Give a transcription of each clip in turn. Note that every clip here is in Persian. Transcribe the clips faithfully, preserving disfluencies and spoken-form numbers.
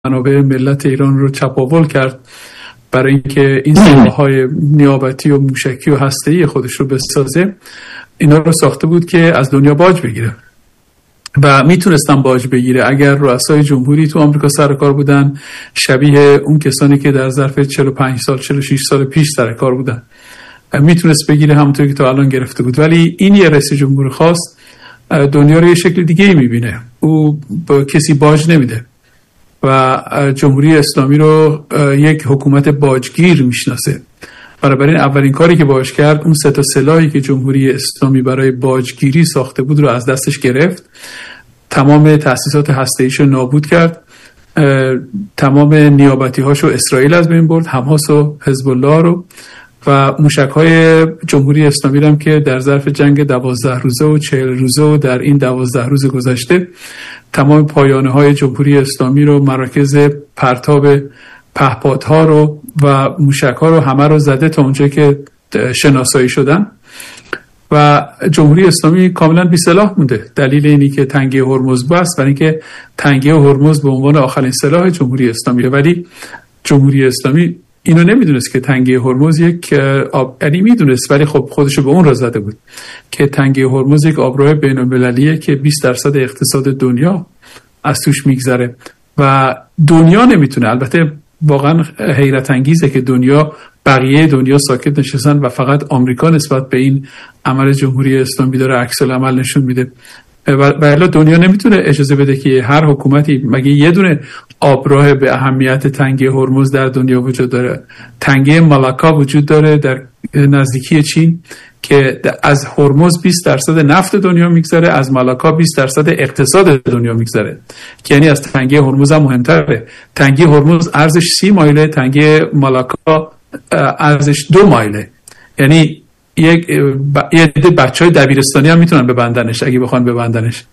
منابع ملت ایران رو چپاول کرد برای اینکه این سلاح‌های نیابتی و موشکی و هسته‌ای خودش رو بسازه، اینا رو ساخته بود که از دنیا باج بگیره و میتونستن باج بگیره اگر رؤسای جمهوری تو آمریکا سر کار بودن شبیه اون کسانی که در ظرف چهل و پنج سال چهل و شش سال پیش سر کار بودن، میتونست بگیره همونطور که تا الان گرفته بود. ولی این یه رئیس جمهور خاص دنیا رو یه شکل دیگه میبینه، او با کسی باج نمیده و جمهوری اسلامی رو یک حکومت باجگیر میشناسه. بنابراین اولین کاری که باش کرد اون سه تا سلاحی که جمهوری اسلامی برای باجگیری ساخته بود رو از دستش گرفت، تمام تأسیسات هسته‌ایشو نابود کرد، تمام نیابتی هاشو اسرائیل از بین برد، حماس و حزب الله رو، و موشک‌های جمهوری اسلامی هم که در ظرف جنگ دوازده روزه و چهل روزه و در این دوازده روز گذشته تمام پایانه‌های جمهوری اسلامی رو، مراکز پرتاب پهپادها رو و موشک‌ها رو همه رو زده تا اونجایی که شناسایی شدن و جمهوری اسلامی کاملا بی سلاح مونده. دلیل اینی که تنگه هرمز بست برای اینکه تنگه هرمز به عنوان آخرین سلاح جمهوری اسلامیه، ولی جمهوری اسلامی اینو نمیدونست که تنگه هرمز یک آب، یعنی میدونست ولی خب خودشو به اون را زده بود که تنگه هرمز یک آبراه بین‌المللیه که بیست درصد اقتصاد دنیا از توش میگذره و دنیا نمیتونه. البته واقعا حیرت انگیزه که دنیا، بقیه دنیا ساکت نشستن و فقط آمریکا نسبت به این عمل جمهوری اسلامی داره عکس العمل نشون میده. ولی دنیا نمیتونه اجازه بده که هر حکومتی، مگه یه دونه آبراه به اهمیت تنگه هرمز در دنیا وجود داره؟ تنگه مالاکا وجود داره در نزدیکی چین که از هرمز بیست درصد نفت دنیا میگذره، از مالاکا بیست درصد اقتصاد دنیا میگذره، که یعنی از تنگه هرمز هم مهمتره. تنگه هرمز ارزش سی مایله، تنگه مالاکا ارزش دو مایله. یعنی یک یه بچه های دبیرستانی هم میتونن ببندنش اگه بخوان ببندنش.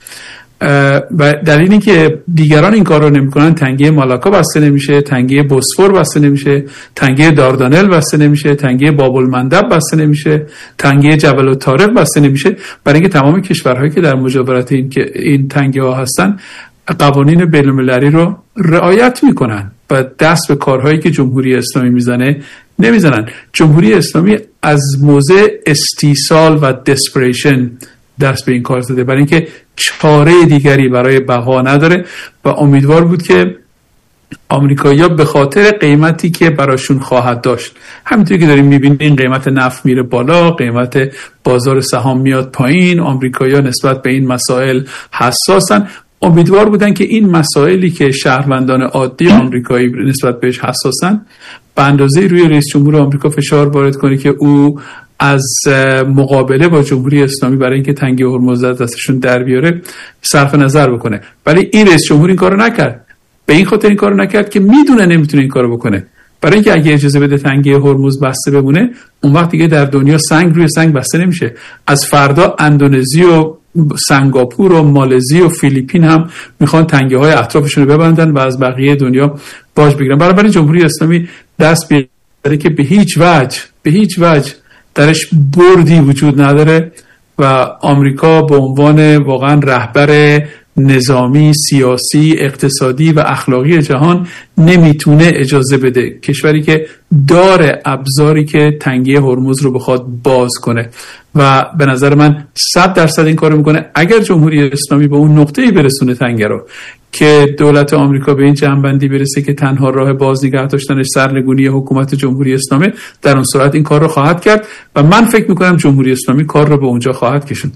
و دلیل این که دیگران این کار رو نمیکنن، تنگه مالاکا بسته نمیشه، تنگه بوسفور بسته نمیشه، تنگه داردانل بسته نمیشه، تنگه باب المندب بسته نمیشه، تنگه جبل الطارق بسته نمیشه، برای اینکه تمام کشورهایی که در مجاورت این که این تنگه ها هستن قوانین بین‌المللی رو رعایت میکنن و دست به کارهایی که جمهوری اسلامی میزنه نمیزنن. جمهوری اسلامی از موضع استیصال و دسپریشن دست به این کار زده، برای اینکه چاره دیگری برای بقا نداره و امیدوار بود که آمریکایی‌ها به خاطر قیمتی که براشون خواهد داشت، همینطوری که داریم میبینیم این قیمت نفت میره بالا، قیمت بازار سهام میاد پایین، آمریکایی‌ها نسبت به این مسائل حساسن، امیدوار بودن که این مسائلی که شهروندان عادی آمریکایی نسبت بهش حساسن به اندازه روی رئیس جمهور آمریکا فشار وارد کنه که او از مقابله با جمهوری اسلامی برای اینکه تنگه هرمز دستشون در بیاره صرف نظر بکنه. ولی این رئیس جمهور این کارو نکرد. به این خاطر این کارو نکرد که میدونه نمیتونه این کارو بکنه، برای اینکه اگه اجازه بده تنگه هرمز بسته بمونه اون وقت دیگه در دنیا سنگ روی سنگ بسته نمیشه. از فردا اندونزی و سنگاپور و مالزی و فیلیپین هم میخوان تنگه های اطرافشون رو ببندن و از بقیه دنیا باج بگیرن. برای جمهوری اسلامی دست بیاره که به هیچ وجه به هیچ وجه درش بردی وجود نداره و آمریکا به عنوان واقعا رهبر نظامی، سیاسی، اقتصادی و اخلاقی جهان نمیتونه اجازه بده کشوری که داره ابزاری که تنگه هرمز رو بخواد باز کنه و به نظر من صد درصد این کارو میکنه. اگر جمهوری اسلامی به اون نقطه‌ای برسونه تنگه رو که دولت آمریکا به این جنبندی برسه که تنها راه باز نگه داشتنش سرنگونی حکومت جمهوری اسلامی، در اون صورت این کار رو خواهد کرد و من فکر میکنم جمهوری اسلامی کار رو به اونجا خواهد کشوند.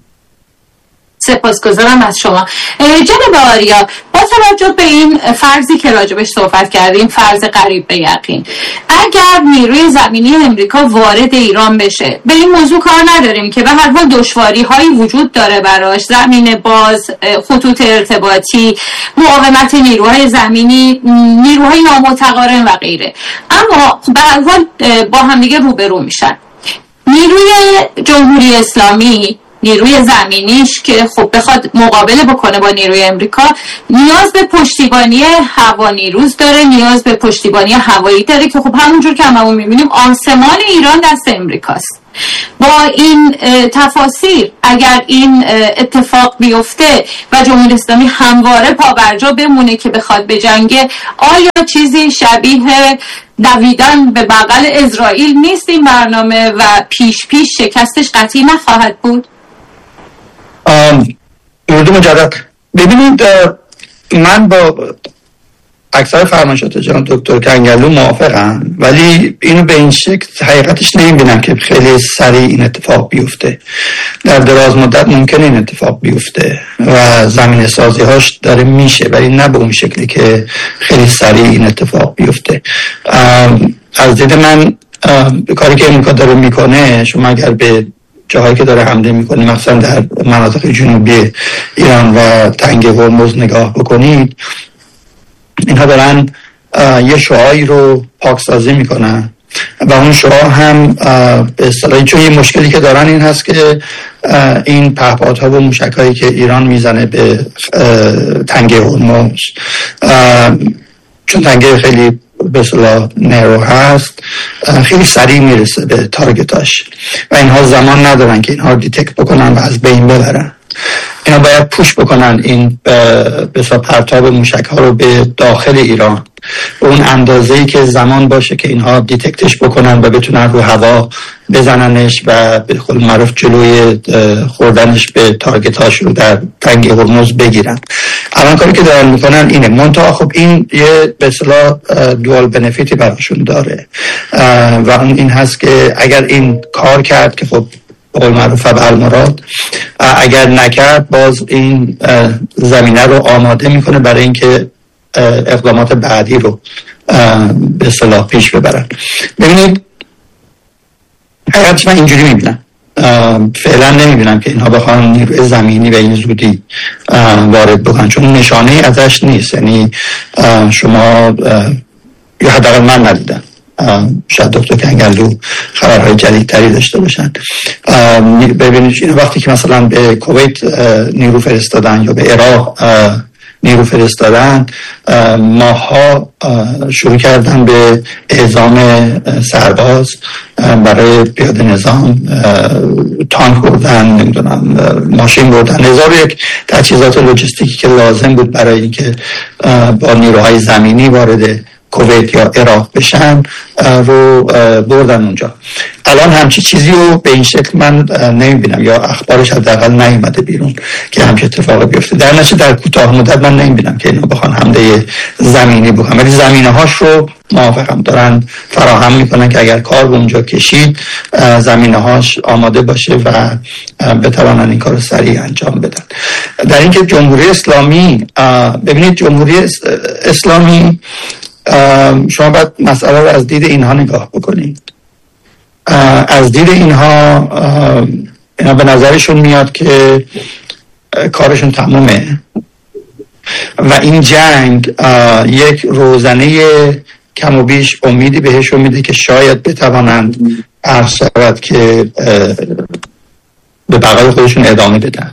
سپاسگزارم از شما. جناب آریا، با توجه به این فرضی که راجبش صحبت کردیم، فرض قریب به یقین، اگر نیروی زمینی امریکا وارد ایران بشه، به این موضوع کار نداریم که به هر حال دشواری هایی وجود داره براش، زمین باز، خطوط ارتباطی، مقاومت نیروهای زمینی، نیروهای نامتقارن و غیره، اما به هر حال با هم دیگه روبرو میشن. نیروی جمهوری اسلامی نیروی زمینیش که خب بخواد مقابله بکنه با نیروی امریکا نیاز به پشتیبانی هوا نیروز داره، نیاز به پشتیبانی هوایی داره که خب همونجور که هممون میبینیم آسمان ایران دست امریکاست. با این تفاسیر اگر این اتفاق بیفته و جمهوری اسلامی همواره پابرجا بمونه که بخواد بجنگه، آیا چیزی شبیه دویدن به بغل اسرائیل نیست این برنامه و پیش پیش شکستش قطعی نخواهد بود؟ درود مجدد. ببینید من با اکثر فرمایشات جناب دکتر کنگلو موافقم، ولی اینو به این شکل حقیقتش نمیبینم که خیلی سریع این اتفاق بیفته. در دراز مدت ممکنه این اتفاق بیفته و زمین سازی هاش داره میشه، ولی نه به اون شکلی که خیلی سریع این اتفاق بیفته. از دید من کاری که امریکا داره میکنه، شما اگر به جاهایی که داره حمله میکنه مثلا در مناطق جنوبی ایران و تنگه هرمز نگاه بکنید، اینها دارن یه شعاعی رو پاکسازی میکنن و اون شعاع هم به اصطلاح، چون یه مشکلی که دارن این هست که این پهپادها و موشکایی که ایران میزنه به تنگه هرمز، چون تنگه خیلی به اصطلاح نیرو هست، خیلی سریع میرسه به تارگتاش و اینها زمان ندارن که اینها دیتکت بکنن و از بین ببرن. اینا باید پوش بکنن این به صورت پرتاب موشک ها رو به داخل ایران به اون اندازه‌ای که زمان باشه که اینها دیتکتش بکنن و بتونن رو هوا بزننش و به قول معروف جلوی خوردنش به تارگت هاش رو در تنگه هرمز بگیرن. الان کاری که دارن میکنن اینه، منتها خب این یه به اصطلاح دوال بنفیتی براشون داره و اون این هست که اگر این کار کرد که خب قول معروف بالمراد، اگر نکرد باز این زمینه رو آماده میکنه برای اینکه اقدامات بعدی رو به اصطلاح پیش ببرن. ببینید حقیقتش من اینجوری میبینم، فعلا نمیبینم که اینها بخوان نیروی زمینی به این زودی وارد بکنن، چون نشانه ازش نیست. یعنی شما یا حداقل من ندیدم، شاید دکتر کنگلو خبرهای جدیدتری داشته باشن. ببینید وقتی که مثلا به کویت نیرو فرستادن یا به عراق نیرو فرستادن، ماها شروع کردن به اعزام سرباز برای پیاده نظام، تانک بردن، نمیدونم ماشین بردن، هزار یک تجهیزات لوجستیکی که لازم بود برای اینکه با نیروهای زمینی وارد کویت یا عراق بشن رو بردن اونجا. الان همچی چیزی رو به این شکل من نمیبینم، یا اخبارش حداقل نیومده بیرون که همچی اتفاقی بیفته. در نتیجه در کوتاه مدت من نمیبینم که اینا بخوان حمله زمینی بکنن، ولی زمینه هاش رو موافقم دارن فراهم میکنن که اگر کار به اونجا کشید زمینه هاش آماده باشه و بتوانن این کار رو سریع انجام بدن. در اینکه جمهوری اسلامی، ببینید جمهوری اسلامی شما باید مسئله رو از دید اینها نگاه بکنید. از دید اینها اینا به نظرشون میاد که کارشون تمومه و این جنگ یک روزنه کم و بیش امیدی بهشون میده که شاید بتوانند عرض شود که به بقای خودشون ادامه بدن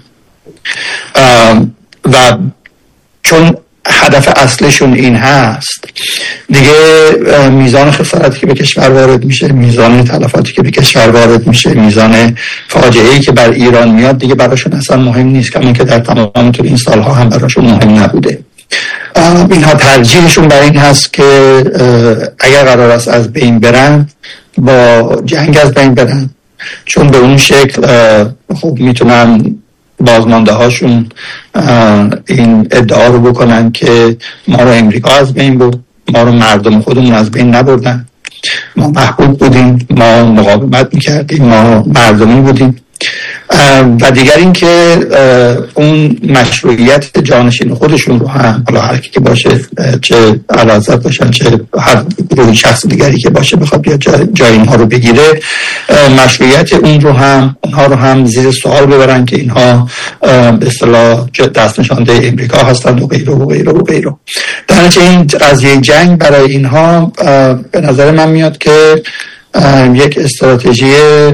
و چون هدف اصلشون این هست، دیگه میزان خسارتی که به کشور وارد میشه، میزان تلفاتی که به کشور وارد میشه، میزان فاجعه‌ای که بر ایران میاد دیگه براشون اصلا مهم نیست، کما که در تمام طول این سالها هم براشون مهم نبوده. اینها ترجیحشون بر این هست که اگر قرار است از بین برن با جنگ از بین برن، چون به اون شکل خوب میتونن بازمانده هاشون این ادعا رو بکنن که ما رو امریکا از بین بود، ما رو مردم خودمون از بین نبردن، ما محبوب بودیم، ما مقاومت میکردیم، ما مردمی بودیم. و دیگر این که اون مشروعیت جانشین خودشون رو هم، حالا هر کی که باشه، چه علازت باشن چه هر گروه شخص دیگری که باشه بخواد بیاد جای, جای اینها رو بگیره، مشروعیت اون رو هم اونها رو هم زیر سوال ببرن که اینها به اصطلاح دست نشانده امریکا هستند و غیره و غیره و غیره. در نتیجه این قضیه جنگ برای اینها به نظر من میاد که یک استراتژی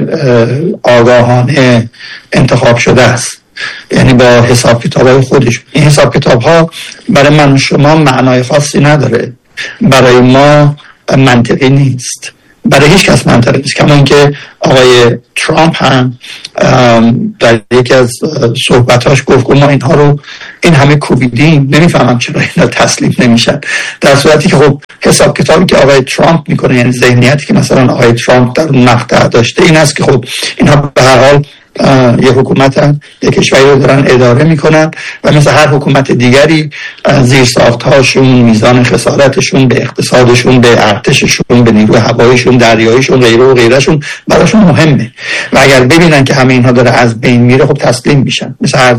آگاهانه انتخاب شده است، یعنی با حساب کتاب های خودش. این حساب کتاب ها برای من شما معنای خاصی نداره، برای ما منطقی نیست، برای هیچ کس منطقی نیست. کما اینکه آقای ترامپ هم در یکی از صحبتاش گفت ما اینها رو این همه کوبیدیم، نمیفهمم چرا اینا تسلیم نمیشن، در صورتی که خب حساب کتابی که آقای ترامپ میکنه، یعنی ذهنیتی که مثلا آقای ترامپ در اون مقطع داشته این است که خب اینها به هر حال یه حکومت هم یه کشوری رو دارن اداره میکنن و مثل هر حکومت دیگری زیر ساختهاشون، میزان خسارتشون به اقتصادشون، به ارتششون، به نیروی هواییشون، دریاییشون، غیره و غیرهشون براشون مهمه و اگر ببینن که همه اینها داره از بین میره خب تسلیم میشن، مثل هر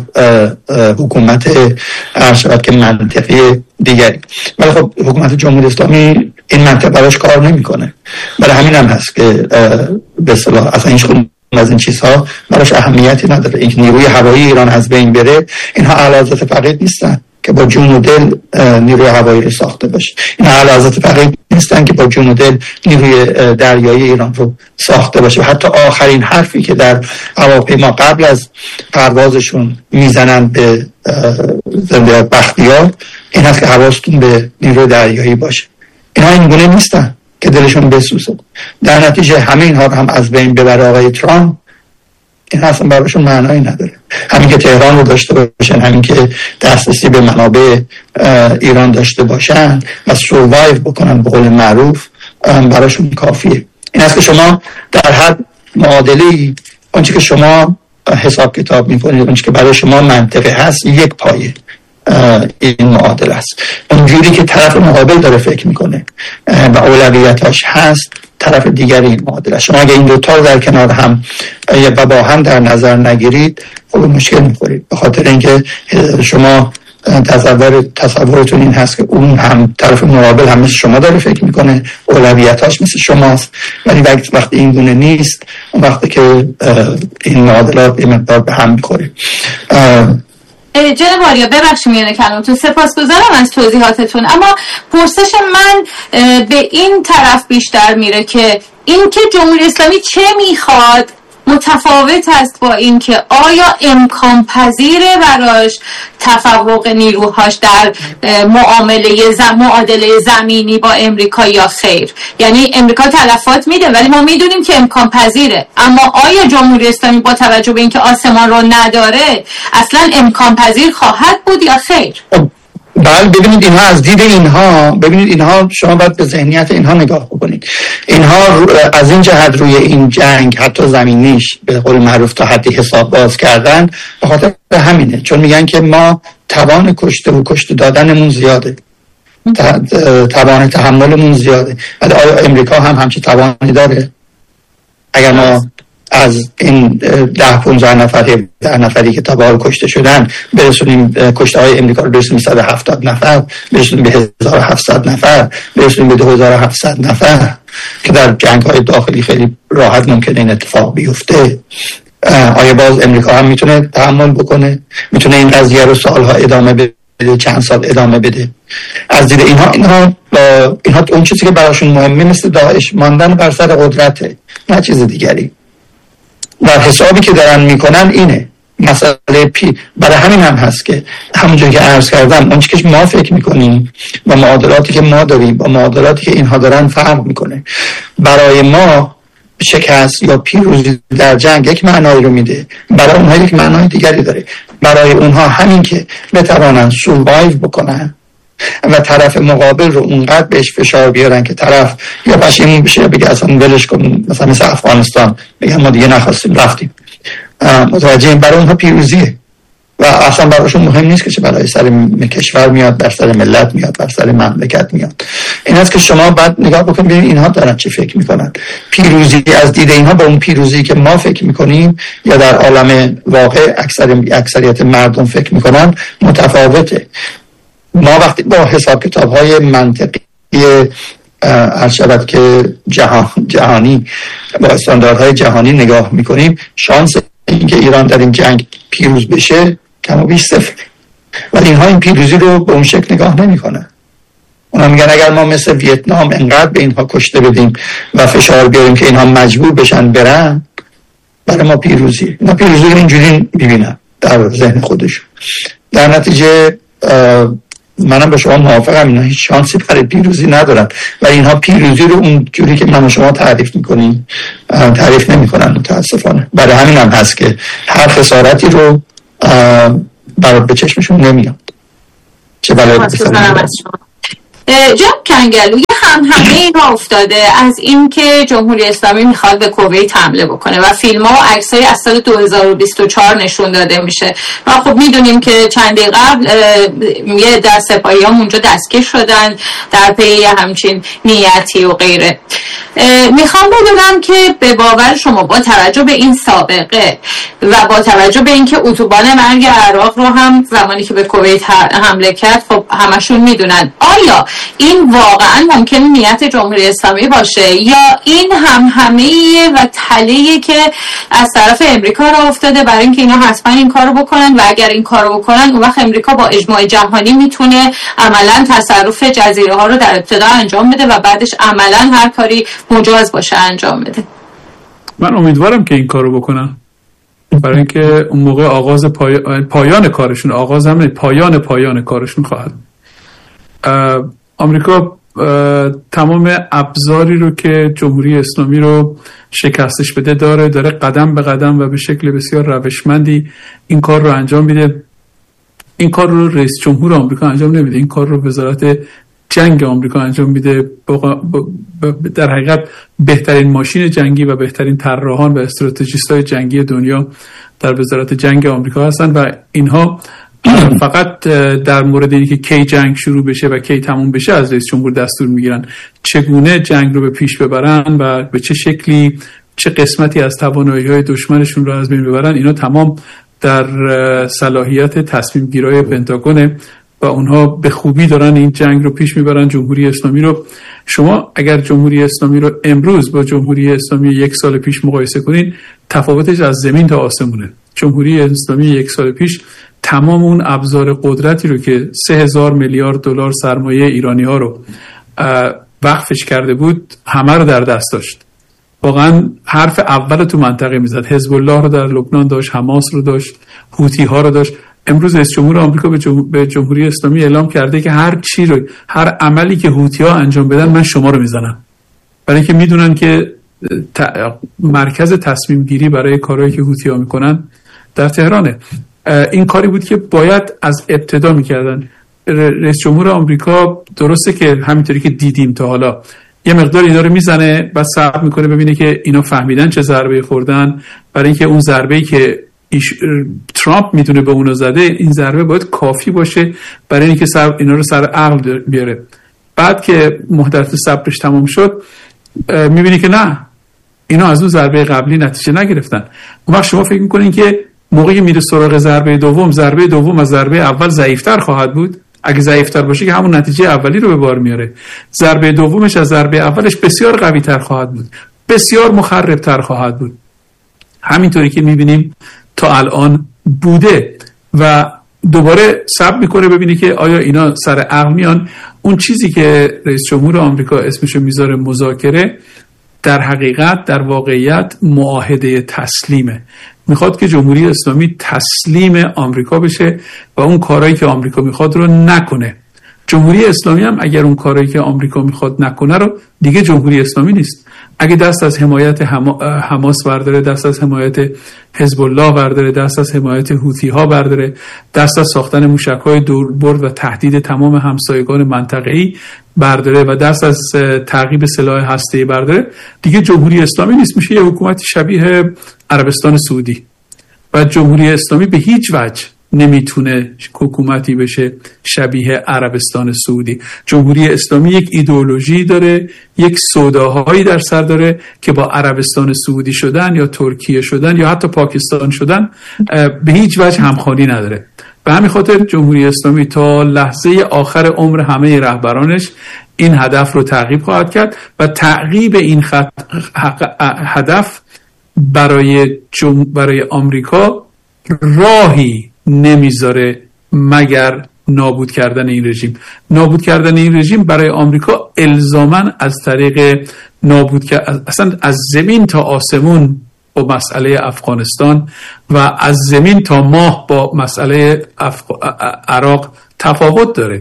حکومت ارشد که منطقی دیگری. ولی خب حکومت جمهوری اسلامی این منطقه براش کار نمیکنه، برای همین هم هست که به اصطلاح اصلا هیچ از این چیزها براش اهمیتی نداره. این نیروی هوایی ایران از بین بره، اینها اعلی حضرت فقید نیستن که با جون و دل نیروی هوایی رو ساخته باشه، اینها اعلی حضرت فقید نیستن که با جون و دل نیروی دریایی ایران رو ساخته باشه. حتی آخرین حرفی که در هواپیما قبل از پروازشون میزنن به زنده بختیار این هست که حواستون به نیروی دریایی باشه. اینها این گونه نیستن که دلشون بسوزه. در نتیجه همه اینها رو هم از بین ببره آقای ترامپ، این اصلا براشون معنایی نداره. همین که تهران رو داشته باشن، همین که دسترسی به منابع ایران داشته باشن و سروایو بکنن به قول معروف براشون کافیه. این است که شما در هر معادله‌ای اونچه که شما حساب کتاب میکنید، اونچه که برای شما منطقی هست، یک پایه این معادل است. اونجوری که طرف مقابل داره فکر میکنه و اولویتاش هست، طرف دیگری این معادل است. شما اگه این دوتا رو در کنار هم و با هم در نظر نگیرید خب مشکل میخورید، به خاطر اینکه شما تصور تصورتون این هست که اون هم طرف مقابل هم مثل شما داره فکر میکنه، اولویتاش مثل شماست، ولی وقتی این گونه نیست اون وقتی که این معادلات یه مقدار به هم میخوره. جناب آریا ببخشید میانه کلامتون، سپاسگزارم از توضیحاتتون، اما پرسش من به این طرف بیشتر میره که این که جمهوری اسلامی چه میخواد متفاوت است با این که آیا امکان پذیره براش تفوق نیروهاش در معامله زم... معادله زمینی با امریکا یا خیر؟ یعنی امریکا تلفات میده ولی ما میدونیم که امکان پذیره، اما آیا جمهوری اسلامی با توجه به اینکه آسمان رو نداره اصلا امکان پذیر خواهد بود یا خیر؟ بله ببینید اینها از دید اینها ببینید اینها شما باید به ذهنیت اینها نگاه بکنید. اینها از این جهت روی این جنگ حتی زمینیش به قول معروف تا حدی حساب باز کردن به خاطر همینه، چون میگن که ما توان کشته و کشته دادنمون زیاده، توان تحملمون زیاده. ولی آیا امریکا هم همچین توانی داره؟ اگر ما از این ده پونزده نفری ده نفری که تا به حال کشته شدن برسونیم کشته های امریکا رو برسونیم صد و هفتاد نفر، برسونیم به هزار و هفتصد نفر، برسونیم به دو هزار و هفتصد نفر که در جنگ های داخلی خیلی راحت ممکنه این اتفاق بیفته، آیا باز امریکا هم میتونه تحمل بکنه؟ میتونه این قضیه رو سالها ادامه بده، چند سال ادامه بده؟ از دید اینها اینها اینها اون چیزی که براشون مهمه مثل داعش ماندن بر سر قدرته، نه چیز دیگری. در حسابی که دارن میکنن اینه مسئله پی. برای همین هم هست که همونجور که عرض کردم اون چیزی که ما فکر میکنیم و معادلاتی که ما داریم با معادلاتی که اینها دارن فرق میکنه. برای ما شکست یا پیروزی در جنگ یک معنایی رو میده، برای اونها یک معنای دیگری داره. برای اونها همین که بتوانن سروایو بکنن و طرف مقابل رو اونقدر بهش فشار بیارن که طرف یا پشیمون بشه بگه اصلا ولش کن، مثلا مثل افغانستان بگن ما دیگه نخواستیم رفتیم، متوجه این برای اونها پیروزیه و اصلا برایشون مهم نیست که چه برای سر کشور میاد، بر سر ملت میاد، بر سر مملکت میاد. این است که شما بعد نگاه بکنید ببینید اینها دارن چی فکر میکنن. پیروزی از دید اینها با اون پیروزی که ما فکر میکنیم یا در عالم واقع اکثر اکثریت مردم فکر میکنن متفاوته. ما وقتی با حساب کتاب های منطقی عرض شود که جهان جهانی با استانداردهای جهانی نگاه میکنیم، شانس اینکه ایران در این جنگ پیروز بشه کم و بیش صفر، ولی اینها این پیروزی رو به اون شکل نگاه نمیکنن. اونا میگن اگر ما مثل ویتنام انقدر به اینها کشته بدیم و فشار بیاریم که اینها مجبور بشن برن، برای ما پیروزی. اینا پیروزی اینجوری میبینن در ذهن خودشون. در نتیجه منم با شما موافقم، اینا هیچ شانسی برای پیروزی ندارن و اینها پیروزی رو اون جوری که من و شما تعریف میکنیم تعریف نمیکنن متاسفانه. برای همین هم هست که هر خسارتی رو برای به چشمشون نمیاد. چه بلایی جناب کنگلو، یه هم همه اینا افتاده از این که جمهوری اسلامی میخواد به کویت حمله بکنه و فیلم ها و عکسای از سال دو هزار و بیست و چهار نشون داده میشه و خب میدونیم که چندی قبل یه در سپاهی هم اونجا دستگیر شدن در پی همچین نیتی و غیره. میخوام بدونم که به باور شما با توجه به این سابقه و با توجه به اینکه اتوبان مرگ عراق رو هم زمانی که به کویت حمله کرد خب همشون میدونن، آیا این واقعا ممکن نیت جمهوری اسلامی باشه یا این هم همه‌ایه و تله‌ایه که از طرف امریکا را افتاده برای اینکه اینا حتما این کارو بکنن و اگر این کارو بکنن اون وقت امریکا با اجماع جهانی میتونه عملا تصرف جزیره ها رو در ابتدا انجام بده و بعدش عملا هر کاری مجاز باشه انجام بده؟ من امیدوارم که این کارو بکنن، برای اینکه اون موقع آغاز پای... پایان کارشون، آغاز هم پایان پایان کارشون خواهد. آمریکا تمام ابزاری رو که جمهوری اسلامی رو شکستش بده داره داره قدم به قدم و به شکل بسیار روشمندی این کار رو انجام میده. این کار رو رئیس جمهور آمریکا انجام نمیده، این کار رو وزارت جنگ آمریکا انجام میده. در حقیقت بهترین ماشین جنگی و بهترین طراحان و استراتژیست‌های جنگی دنیا در وزارت جنگ آمریکا هستن و اینها فقط در مورد اینکه کی جنگ شروع بشه و کی تموم بشه از رئیس جمهور دستور میگیرن چگونه جنگ رو به پیش ببرن و به چه شکلی چه قسمتی از توانایی‌های دشمنشون رو از بین ببرن. اینا تمام در صلاحیت تصمیم گیرای پنتاگونه و اونها به خوبی دارن این جنگ رو پیش میبرن. جمهوری اسلامی رو شما اگر جمهوری اسلامی رو امروز با جمهوری اسلامی یک سال پیش مقایسه کنین تفاوتش از زمین تا آسمونه. جمهوری اسلامی یک سال پیش تمام اون ابزار قدرتی رو که سه هزار میلیارد دلار سرمایه ایرانی ها رو وقفش کرده بود همه رو در دست داشت. واقعا حرف اول تو منطقه میزد. حزب الله رو در لبنان داشت، حماس رو داشت، حوتی ها رو داشت. امروز رئیس جمهور آمریکا به, جمهور... به جمهوری اسلامی اعلام کرده که هر چی رو، هر عملی که حوتی ها انجام بدن من شما رو میزنم، برای اینکه میدونن که ت... مرکز تصمیم گیری برای کارهایی که حوتی ها میکنن در تهرانه. این کاری بود که باید از ابتدا میکردن. رئیس جمهور آمریکا درسته که همینطوری که دیدیم تا حالا یه مقدار اینا رو میزنه بعد صبر میکنه ببینه که اینا فهمیدن چه ضربه خوردن، برای اینکه اون ضربه‌ای که ایش... ترامپ میدونه به اونو زده این ضربه باید کافی باشه برای اینکه سر... اینا رو سر عقل بیاره. بعد که مهلت صبرش تمام شد میبینی که نه، اینا از اون ضربه قبلی نتیجه نگرفتن. اون وقت شما فکر میکنین که موقعی میره سراغ ضربه دوم، ضربه دوم از ضربه اول ضعیفتر خواهد بود. اگه ضعیفتر باشه که همون نتیجه اولی رو به بار میاره. ضربه دومش از ضربه اولش بسیار قوی تر خواهد بود، بسیار مخرب تر خواهد بود. همینطوری که میبینیم تا الان بوده و دوباره صبر میکنه ببینه که آیا اینا سر عقل میان. اون چیزی که رئیس جمهور آمریکا اسمشو میذاره مذاکره، در حقیقت در واقعیت معاهده تسلیمه. میخواد که جمهوری اسلامی تسلیم آمریکا بشه و اون کارهایی که آمریکا میخواد رو نکنه. جمهوری اسلامی هم اگر اون کارهایی که آمریکا میخواد نکنه رو دیگه جمهوری اسلامی نیست. اگه دست از حمایت حماس برداره، دست از حمایت حزب الله برداره، دست از حمایت حوثی ها برداره، دست از ساختن موشک‌های دوربرد و تهدید تمام همسایگان منطقه‌ای برداره و دست از تعقیب سلاح هسته‌ای برداره، دیگه جمهوری اسلامی نیست، میشه یه حکومت شبیه عربستان سعودی. و جمهوری اسلامی به هیچ وجه نمیتونه حکومتی بشه شبیه عربستان سعودی. جمهوری اسلامی یک ایدئولوژی داره، یک سوداهایی در سر داره که با عربستان سعودی شدن یا ترکیه شدن یا حتی پاکستان شدن به هیچ وجه همخوانی نداره. به همین خاطر جمهوری اسلامی تا لحظه آخر عمر همه رهبرانش این هدف رو تعقیب خواهد کرد و تعقیب این خط... هدف برای جم... برای آمریکا راهی نمیذاره مگر نابود کردن این رژیم. نابود کردن این رژیم برای آمریکا الزاماً از طریق نابود کردن اصلا از زمین تا آسمون با مسئله افغانستان و از زمین تا ماه با مسئله افغ... عراق تفاوت داره.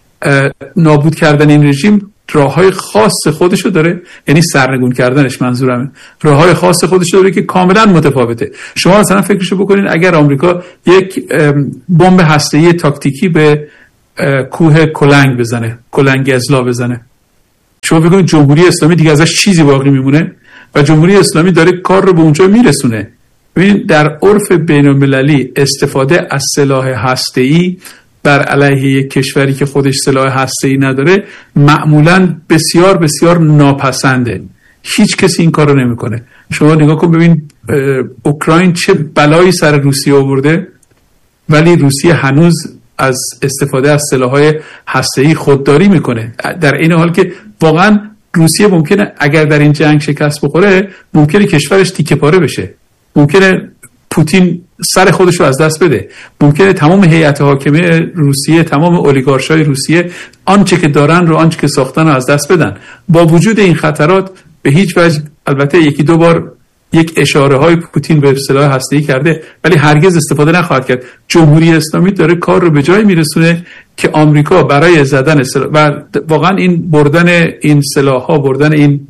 نابود کردن این رژیم راههای خاص خودشو داره، یعنی سرنگون کردنش منظورمه، راههای خاص خودشو داره که کاملا متفاوته. شما مثلا فکرشو بکنین اگر آمریکا یک بمب هسته‌ای تاکتیکی به کوه کلنگ بزنه، کلنگ ازلا بزنه، شما فکر کنید جمهوری اسلامی دیگه ازش چیزی باقی میمونه؟ و جمهوری اسلامی داره کار رو به اونجا میرسونه. ببین در عرف بین‌المللی استفاده از سلاح هسته‌ای بر علیه یک کشوری که خودش سلاح هسته‌ای نداره معمولاً بسیار بسیار ناپسنده. هیچ کسی این کارو نمیکنه. شما نگاه کن ببین اوکراین چه بلایی سر روسیه آورده، ولی روسیه هنوز از استفاده از سلاح‌های هسته‌ای خودداری میکنه، در این حال که واقعاً روسیه ممکنه اگر در این جنگ شکست بخوره ممکنه کشورش تیکه پاره بشه، ممکنه پوتین سر خودش رو از دست بده، ممکنه تمام هیئت حاکمه روسیه، تمام اولیگارشای روسیه آنچه که دارن رو، آنچه که ساختن رو از دست بدن. با وجود این خطرات به هیچ وجه، البته یکی دو بار یک اشاره های پوتین به سلاح هسته‌ای کرده ولی هرگز استفاده نخواهد کرد. جمهوری اسلامی داره کار رو به جای میرسونه که آمریکا برای زدن سلاح و واقعا این بردن این سلاح ها، بردن این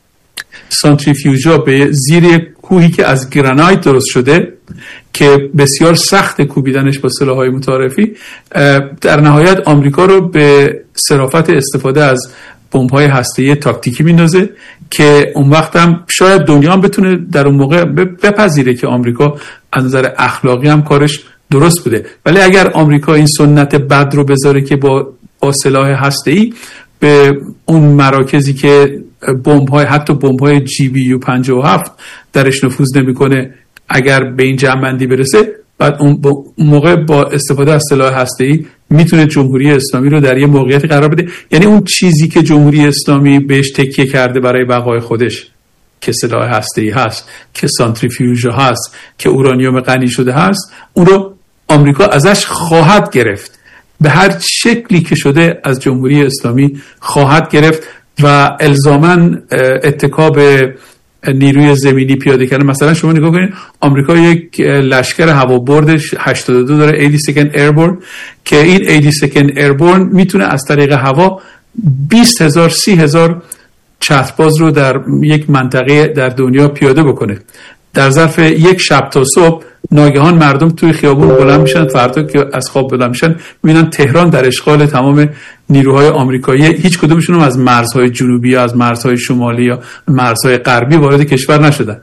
سانتریفیوژا به زیر کوهی که از گرانایت درست شده که بسیار سخت کوبیدنش با سلاح‌های متعارفی، در نهایت آمریکا رو به صرافت استفاده از بمب‌های هسته‌ای تاکتیکی میندازه که اون وقت هم شاید دنیا هم بتونه در اون موقع بپذیره که آمریکا از نظر اخلاقی هم کارش درست بوده. ولی اگر آمریکا این سنت بد رو بذاره که با با سلاح هسته‌ای به اون مراکزی که بمب‌های حتی بمب‌های جی بی یو پنجاه و هفت درش نفوذ نمی‌کنه اگر به این جمع‌بندی برسه، بعد اون موقع با استفاده از سلاح هسته‌ای میتونه جمهوری اسلامی رو در یه موقعیتی قرار بده. یعنی اون چیزی که جمهوری اسلامی بهش تکیه کرده برای بقای خودش که سلاح هسته‌ای هست، که سانتریفیوژ هست، که اورانیوم غنی شده هست، اون رو آمریکا ازش خواهد گرفت، به هر شکلی که شده از جمهوری اسلامی خواهد گرفت و الزاماً اتکا به نیروی زمینی پیاده کردن. مثلا شما نگاه کنید آمریکا یک لشکر هوابردش هشتاد و دو داره، هشتاد و دو ایربورن، که این هشتاد و دو ایربورن میتونه از طریق هوا بیست هزار سی هزار چترباز رو در یک منطقه در دنیا پیاده بکنه. در ظرف یک شب تا صبح ناگهان مردم توی خیابون بلند میشن، فردا که از خواب بلند میشن میبینن تهران در اشغال تمام نیروهای آمریکایی، هیچ کدومشون از مرزهای جنوبی یا از مرزهای شمالی یا مرزهای غربی وارد کشور نشدن.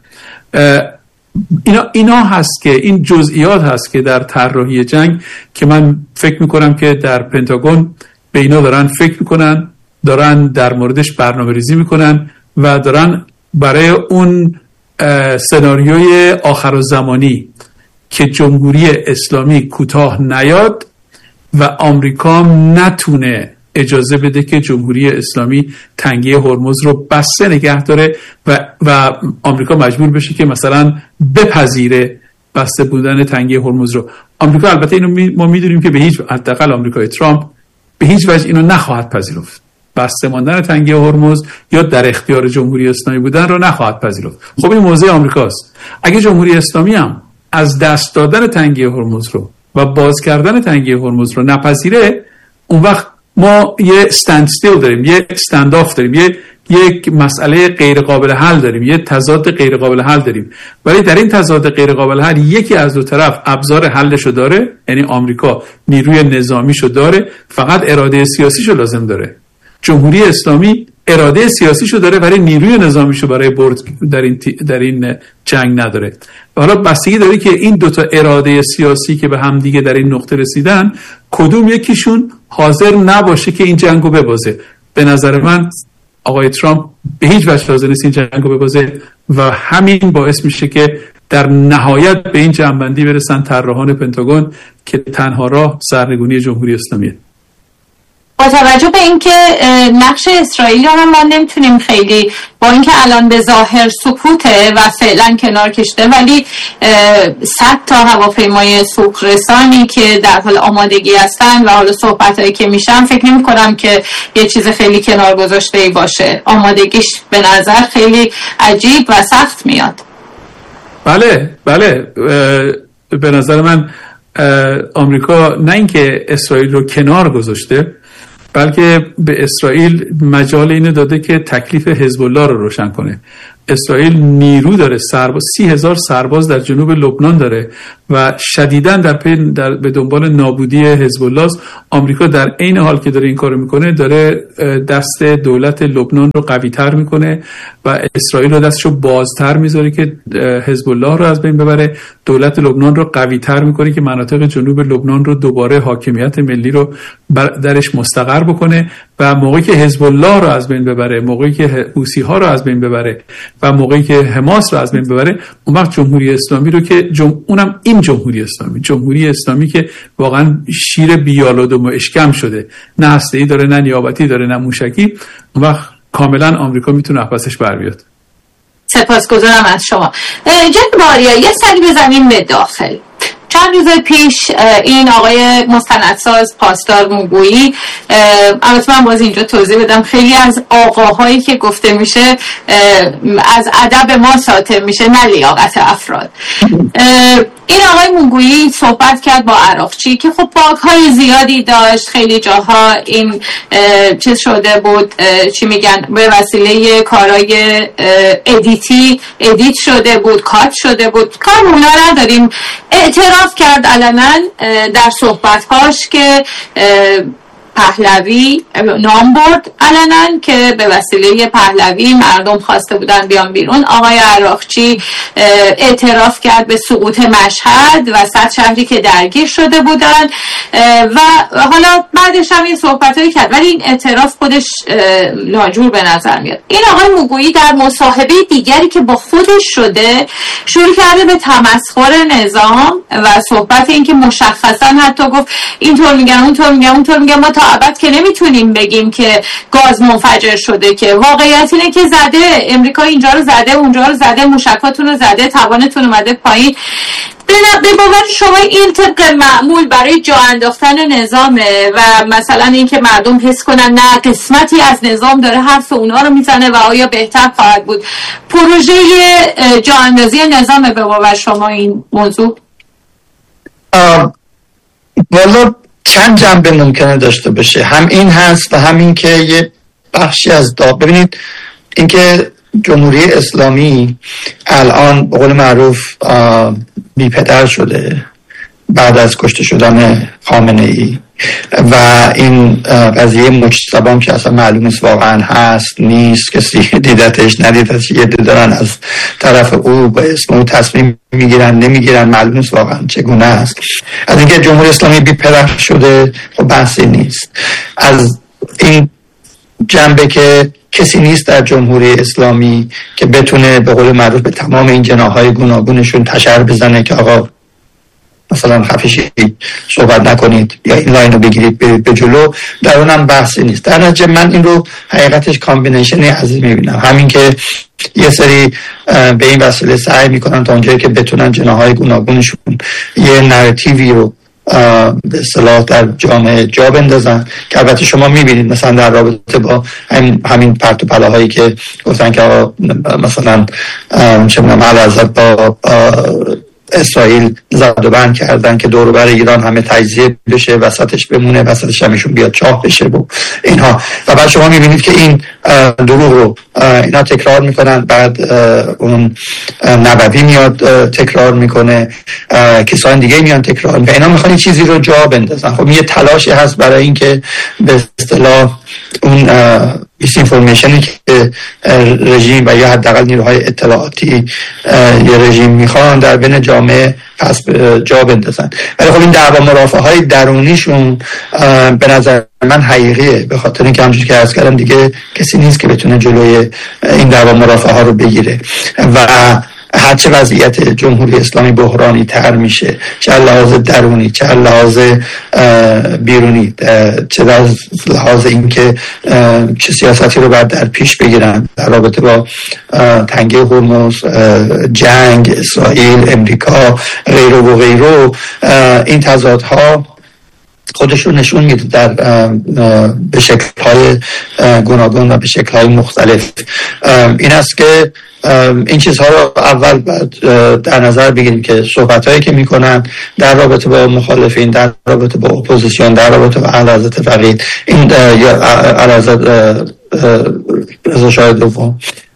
اینا اینا هست که این جزئیات هست که در طراحی جنگ که من فکر میکنم که در پنتاگون به اینا دارن فکر میکنن، دارن در موردش برنامه‌ریزی میکنن و دارن برای اون سناریوی آخرالزمانی که جمهوری اسلامی کوتاه نیاد و آمریکا نتونه اجازه بده که جمهوری اسلامی تنگه هرمز رو بسته نگه داره و و آمریکا مجبور بشه که مثلا بپذیره بسته بودن تنگه هرمز رو. آمریکا البته اینو می ما میدونیم که به هیچ، حداقل آمریکای ترامپ به هیچ وجه اینو نخواهد پذیرفت، بسته ماندن تنگه هرمز یا در اختیار جمهوری اسلامی بودن رو نخواهد پذیرفت. خب این موضع آمریکاست. اگه جمهوری اسلامی هم از دست دادن تنگه هرمز رو و باز کردن تنگه هرمز رو نپذیره، اون وقت ما یه ستند استیل داریم، یه استند آف داریم، یه یک مسئله غیر قابل حل داریم، یه تضاد غیر قابل حل داریم. ولی در این تضاد غیر قابل حل یکی از دو طرف ابزار حلشو داره، یعنی آمریکا نیروی نظامیشو داره، فقط اراده سیاسیشو لازم داره. جمهوری اسلامی اراده سیاسیشو داره ولی نیروی نظامیشو برای برد در این در این جنگ نداره. حالا بستگی داره که این دوتا اراده سیاسی که به هم دیگه در این نقطه رسیدن کدوم یکیشون حاضر نباشه که این جنگو ببازه. به نظر من آقای ترامپ به هیچ وجه حاضر نیست این جنگو ببازه و همین باعث میشه که در نهایت به این جنبندی برسن طراحان پنتاگون که تنها راه سرنگونی جمهوری اسلامیه. با توجه به اینکه نقش اسرائیل رو ما نمیتونیم خیلی، با اینکه الان به ظاهر سکوته و فعلا کنار کشته، ولی صد تا هواپیمای سوق رسانی که در حال آمادگی هستن و حالا صحبتایی که میشن، فکر نمی کنم که یه چیز خیلی کنار گذاشته باشه. آمادگیش به نظر خیلی عجیب و سخت میاد. بله بله به نظر من آمریکا نه اینکه اسرائیل رو کنار گذاشته، بلکه به اسرائیل مجال اینو داده که تکلیف حزب الله رو روشن کنه. اسرائیل نیرو داره، سرباز سی هزار سرباز در جنوب لبنان داره و شدیداً در, در به دنبال نابودی حزب الله است. آمریکا در عین حال که داره این کارو میکنه، داره دست دولت لبنان رو قوی تر میکنه و اسرائیل رو دستشو بازتر میذاره که حزب الله رو از بین ببره. دولت لبنان رو قوی تر میکنه که مناطق جنوب لبنان رو دوباره حاکمیت ملی رو درش مستقر بکنه و موقعی که حزب الله رو از بین ببره، موقعی که حوثی ها رو از بین ببره و موقعی که حماس رو از بین ببره، اون وقت جمهوری اسلامی رو که جم... اونم این جمهوری اسلامی جمهوری اسلامی که واقعا شیر بیالود و اشکم شده، نه هسته‌ای داره، نه نیابتی داره، نه موشکی، اون وقت کاملا آمریکا میتونه نفسش بر بیاد. سپاسگزارم از شما. جناب آریا، یه سری بزنیم به داخل. چند روز پیش این آقای مستندساز پاسدار موگویی، البته من باز اینجا توضیح بدم، خیلی از آقاهایی که گفته میشه از ادب ما ساطع میشه، نه لیاقت افراد. این آقای موگویی صحبت کرد با عراقچی که خب باگ‌های زیادی داشت، خیلی جاها این چیز شده بود، چی میگن، به وسیله کارهای ادیتی ادیت شده بود، کات شده بود، کار اونا نداریم. اعتراف کرد علنا در صحبت‌هاش که پهلوی نام برد علنا که به وسیله پهلوی مردم خواسته بودن بیان بیرون. آقای عراقچی اعتراف کرد به سقوط مشهد و صد شهری که درگیر شده بودن و حالا بعدش هم این صحبتایی کرد، ولی این اعتراف خودش ناجور به نظر میاد. این آقای موگویی در مصاحبه دیگری که با خودش شده شروع کرده به تمسخر نظام و صحبت این که مشخصا حتی گفت اینطور میگن اونطور میگن اونطور میگن، ما تا ابد که نمیتونیم بگیم که گاز منفجر شده، که واقعیت اینه که زده، امریکا اینجا رو زده، اونجا رو زده، موشکاتون رو زده، توانتون اومده پایین. به باور شما این طبق معمول برای جا انداختن نظامه و مثلا این که مردم حس کنن نه قسمتی از نظام داره حرف اونا رو میزنه و آیا بهتر خواهد بود، پروژه جا اندازی نظامه به باور شما این موضوع؟ والا چند جنبه ممکنه داشته باشه، هم این هست و هم این که یه بخشی از دا ببینید اینکه جمهوری اسلامی الان به قول معروف بی پدر شده بعد از کشته شدن خامنه ای و این قضیه مجتبام که اصلا معلوم است واقعا هست نیست، کسی دیدتش ندیدتش، یه دارن از طرف او به اسم او تصمیم میگیرن نمیگیرن، معلوم است واقعا چگونه است. از اینکه جمهوری اسلامی بی پدر شده خب بحثی نیست. از این جنبه که کسی نیست در جمهوری اسلامی که بتونه به قول معروف به تمام این جناح‌های گوناگونشون تشر بزنه که آقا مثلا خفشید، صحبت نکنید یا این لاین رو بگیرید برید به جلو، در اونم بحثی نیست. در نتیجه من این رو حقیقتش کامبینیشنی عزیز میبینم، همین که یه سری به این وسیله سعی میکنن تا اونجایی که بتونن جناح‌های گوناگونشون یه نراتیوی رو به اصطلاح در جامعه جا بندازن که البته شما میبینید مثلا در رابطه با همین, همین پرت و پلاهایی که گفتن که مثلا چه می‌دونم علاوه با اسرائیل زد و بند کردن که دور و بر ایران همه تجزیه بشه، وسطش بمونه، وسطش همیشون بیاد چاه بشه و اینها، و بعد شما میبینید که این دروغ رو اینا تکرار میکنن، بعد اون نبوی میاد تکرار میکنه، کسان دیگه میان تکرار میکنن، اینا میخوان چیزی رو جا بندازن. خب یه تلاشی هست برای این که به اصطلاح اون بیس اینفورمیشنی که رژیم و یا حداقل نیروهای اطلاعاتی یه رژیم میخوان در بین جامعه پس جا بندازن. ولی خب این دعوا مرافعه های درونیشون به نظر من حقیقیه، به خاطر اینکه همونجوری که عرض کردم دیگه کسی نیست که بتونه جلوی این دعوا مرافعه ها رو بگیره و هرچه وضعیت جمهوری اسلامی بحرانی تر میشه، چه لحاظ درونی چه لحاظ بیرونی، چه لحاظ اینکه چه سیاستی رو باید در پیش بگیرن در رابطه با تنگه هرمز، جنگ اسرائیل امریکا غیره و غیره، این تضادها خودش رو نشون میده در به شکل‌های گوناگون و به شکل‌های مختلف. این است که این چیزها رو اول در نظر بگیریم که صحبت‌هایی که میکنن در رابطه با مخالفین، در رابطه با اپوزیسیون، در رابطه با اعلیحضرت فقید، این یا اعلیحضرت رضا شاه دوم،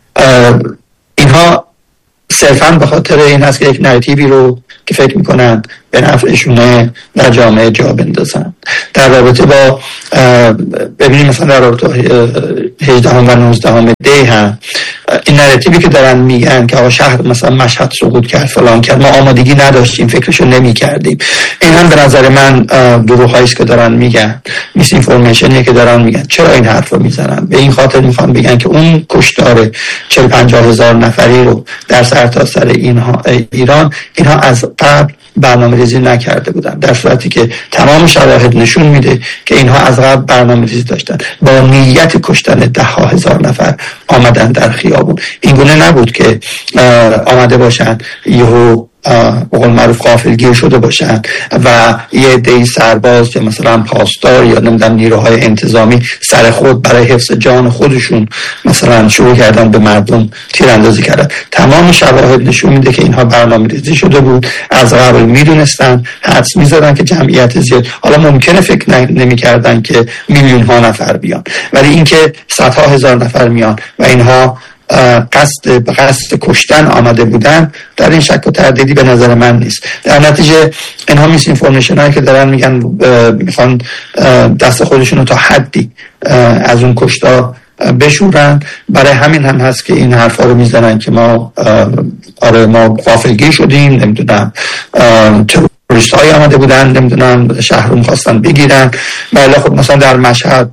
اینها صرفاً به خاطر این هست که یک نراتیوی رو که فکر میکنن به نفعشونه در جامعه جا بندازن. در رابطه با ببینیم مثلا در رابطه هجدهم و نوزدهم دی هم این نراتیوی که دارن میگن که آقا شهر مثلا مشهد سقوط کرد فلان کرد، ما آمادگی نداشتیم، فکرشو نمی کردیم، این هم به نظر من دروغ هاییست که دارن میگن، میس اینفورمیشنیه که دارن میگن. چرا این حرف رو میزنن؟ به این خاطر میخوان بگن که اون کشتار چهل پنجاه هزار نفری رو در سرتاسر اینها ایران اینها از قبل برنامه ریزی نکرده بودن، در صورتی که تمام شواهد نشون میده که اینها از قبل برنامه ریزی داشتن، با نیت کشتن ده ها هزار نفر آمدن در خیابون. این گونه نبود که آمده باشن یهو به قول معروف غافلگیر شده باشن و یه عده سرباز یا مثلا پاسدار یا نمیدونم نیروهای انتظامی سر خود برای حفظ جان خودشون مثلا شروع کردن به مردم تیراندازی کردن. تمام شواهد نشون میده که اینها برنامه ریزی شده بود، از قبل میدونستن، حدس میزدن که جمعیت زیاد، حالا ممکنه فکر نمیکردن که میلیون ها نفر بیان، ولی اینکه صدها هزار نفر میان و اینها قصد به قصد کشتن آمده بودن، در این شک و تردیدی به نظر من نیست. در نتیجه اینها میس اینفورمیشن هایی که دارن میگن میخوان دست خودشون رو تا حدی از اون کشتار بشورن، برای همین هم هست که این حرفا رو میزنن که ما آره ما غافلگیر شدیم، نمیدونم تروریست های آمده بودن، نمیدونم شهر رو میخواستن بگیرن. بله خب مثلا در مشهد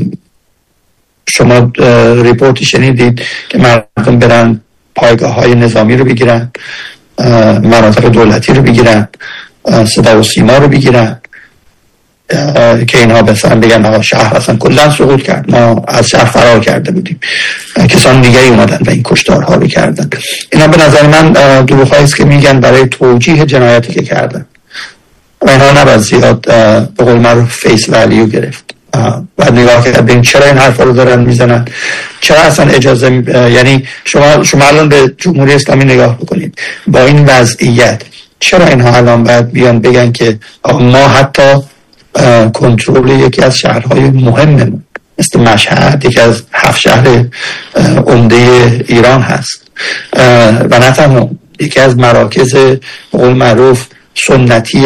شما ریپورتی شنیدید که مردم برن پایگاه های نظامی رو بگیرن، مناطق دولتی رو بگیرن، صدا و سیما رو بگیرن، که اینها مثلا بگن آقا شهر اصلا کلا سقوط کرد، ما از شهر فرار کرده بودیم، کسان دیگه اومدن و این کشتارها رو کردن. اینا به نظر من دروغ‌هایی است که میگن برای توجیه جنایتی که کردن و اینها نباید زیاد به قول معروف فیس ولیو گرفت و نگاه کرد ببین چرا این حرفا رو دارن میزنن، چرا اصلا اجازه می... یعنی شما شما الان به جمهوری اسلامی نگاه بکنید با این وضعیت، چرا اینها الان باید بیان بگن که ما حتی کنترل یکی از شهرهای مهممون مثل مشهد، یکی از هفت شهر عمده ایران هست و نه تنها یکی از مراکز به قول معروف سنتی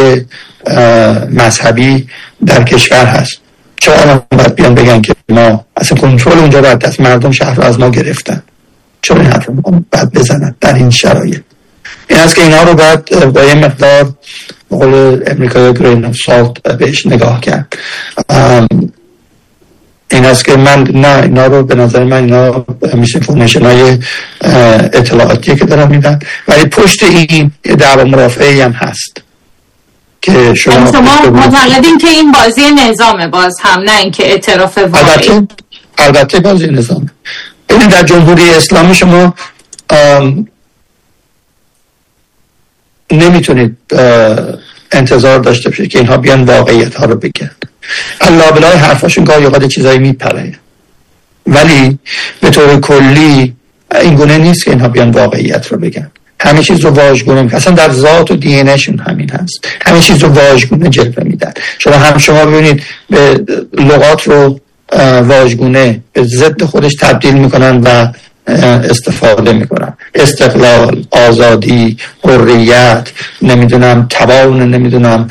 مذهبی در کشور هست، چرا الان باید بیان بگن که ما اصلا کنترل اونجا باید دست مردم شهر رو از ما گرفتن؟ چرا این حرف رو باید بزنن در این شرایط؟ این است که اینا رو باید با یه مقدار به قول امریکایی گرین اف سالت بهش نگاه کرد. این است که من نه اینا رو به نظر من اینا میشه فورمیشن های اطلاعاتی که دارم میدن، ولی پشت این دعوا مرافعی هم هست که شما شما معتقدین که این بازی نظامه باز هم، نه اینکه اعتراف واقعی؟ البته البته بازی نظامه. ببینید در جمهوری اسلامی شما نمیتونید انتظار داشته باشید که اینها بیان واقعیت ها رو بگن. الله بلای حرفاشون گاهی اوقات چیزایی میپره، ولی به طور کلی این گونه نیست که اینها بیان واقعیت رو بگن. همه چیز رو واژگونه میکنن، اصلا در ذات و دی ان اشون همین هست، همه چیز رو واژگونه جلوه میدن. شما هم شما ببینید به لغات رو واژگونه به ضد خودش تبدیل میکنن و استفاده میکنن. استقلال، آزادی، حریت، نمیدونم توان، نمیدونم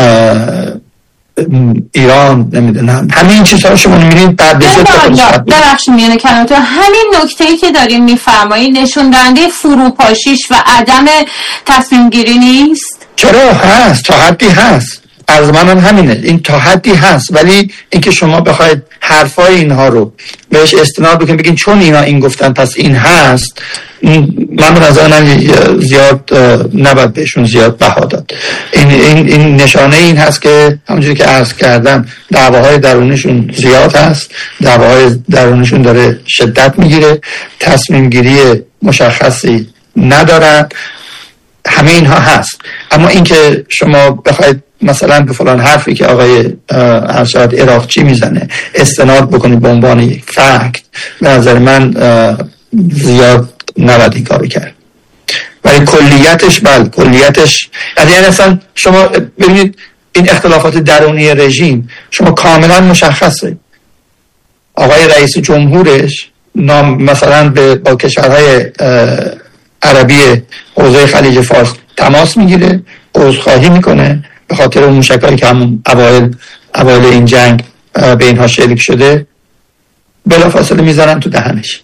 ایران، نمیدونم همین چیزها رو شما میبینید بعد به ضد خودش ببخشید میونه کلمتون، همین نکته‌ای که دارین میفرمایید نشون دهنده فروپاشیش و عدم تصمیم گیری نیست؟ چرا هست، تا حدی هست. از منم همینه، این تا حدی هست، ولی اینکه شما بخواید حرفای اینها رو بهش استناد بکنید بگین چون اینا این گفتن پس این هست، من به نظر من زیاد نباید بهشون زیاد بها داد. این, این, این نشانه این هست که همونجوری که عرض کردم دعواهای درونشون زیاد هست، دعواهای درونشون داره شدت میگیره، تصمیم گیری مشخصی ندارن، همه اینها هست. اما اینکه شما بخواید مثلا به فلان حرفی که آقای ارشد عراقچی میزنه استناد بکنید به عنوان یک فکت، به نظر من زیاد نباید این کارو کرد. ولی کلیتش بله کلیتش یعنی اصلا شما ببینید این اختلافات درونی رژیم شما کاملا مشخصه. آقای رئیس جمهورش نام مثلا به با کشورهای عربی حوزه خلیج فارس تماس میگیره، عذرخواهی میکنه به خاطر اون موشکایی که همون اوایل اوایل این جنگ به اینها شلیک شده، بلافاصله میزنن تو دهنش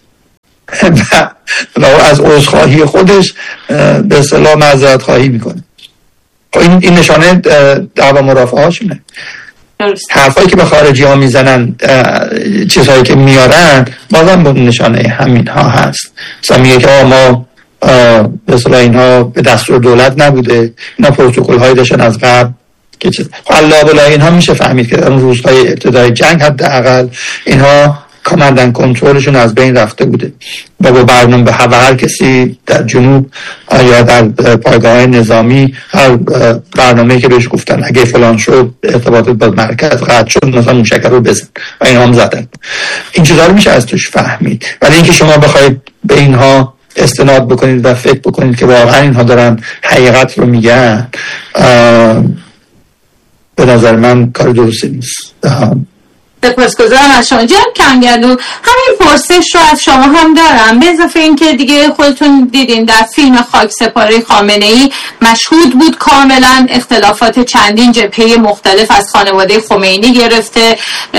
و از عذرخواهی خودش به اصطلاح معذرت خواهی میکنه. این این نشانه دعوا مرافعه هاشونه. حرفایی که به خارجی ها میزنن، چیزهایی که میارن بازم به نشانه همین ها هست. مثلا میگه که ما به اصطلاح اینها به دستور دولت نبوده، اینا پروتکل هایی داشتن از قبل که چیز الله بلا اینها میشه فهمید که در اون روزهای ابتدای جنگ حداقل اینها کاماندن کنترلشون از بین رفته بوده و با برنامه به هر کسی در جنوب یا در پایگاه نظامی هر برنامه‌ای که بهش گفتن اگه فلان شد ارتباطات با مرکز قطع شد مثلا موشک رو بزن و اینها هم زدن. این چیزا رو میشه از توش فهمید. ولی اینکه شما بخواید به اینها استناد بکنید و فکر بکنید که واقعا اینها دارن حقیقت رو میگن، به نظر من کار درستی نیست. سپاسگزارم از شما جناب کمگردو. همین پرسش رو از شما هم دارم، به اضافه این که دیگه خودتون دیدین در فیلم خاک سپاره خامنه‌ای مشهود بود کاملا اختلافات چندین جبهه مختلف از خانواده خمینی گرفته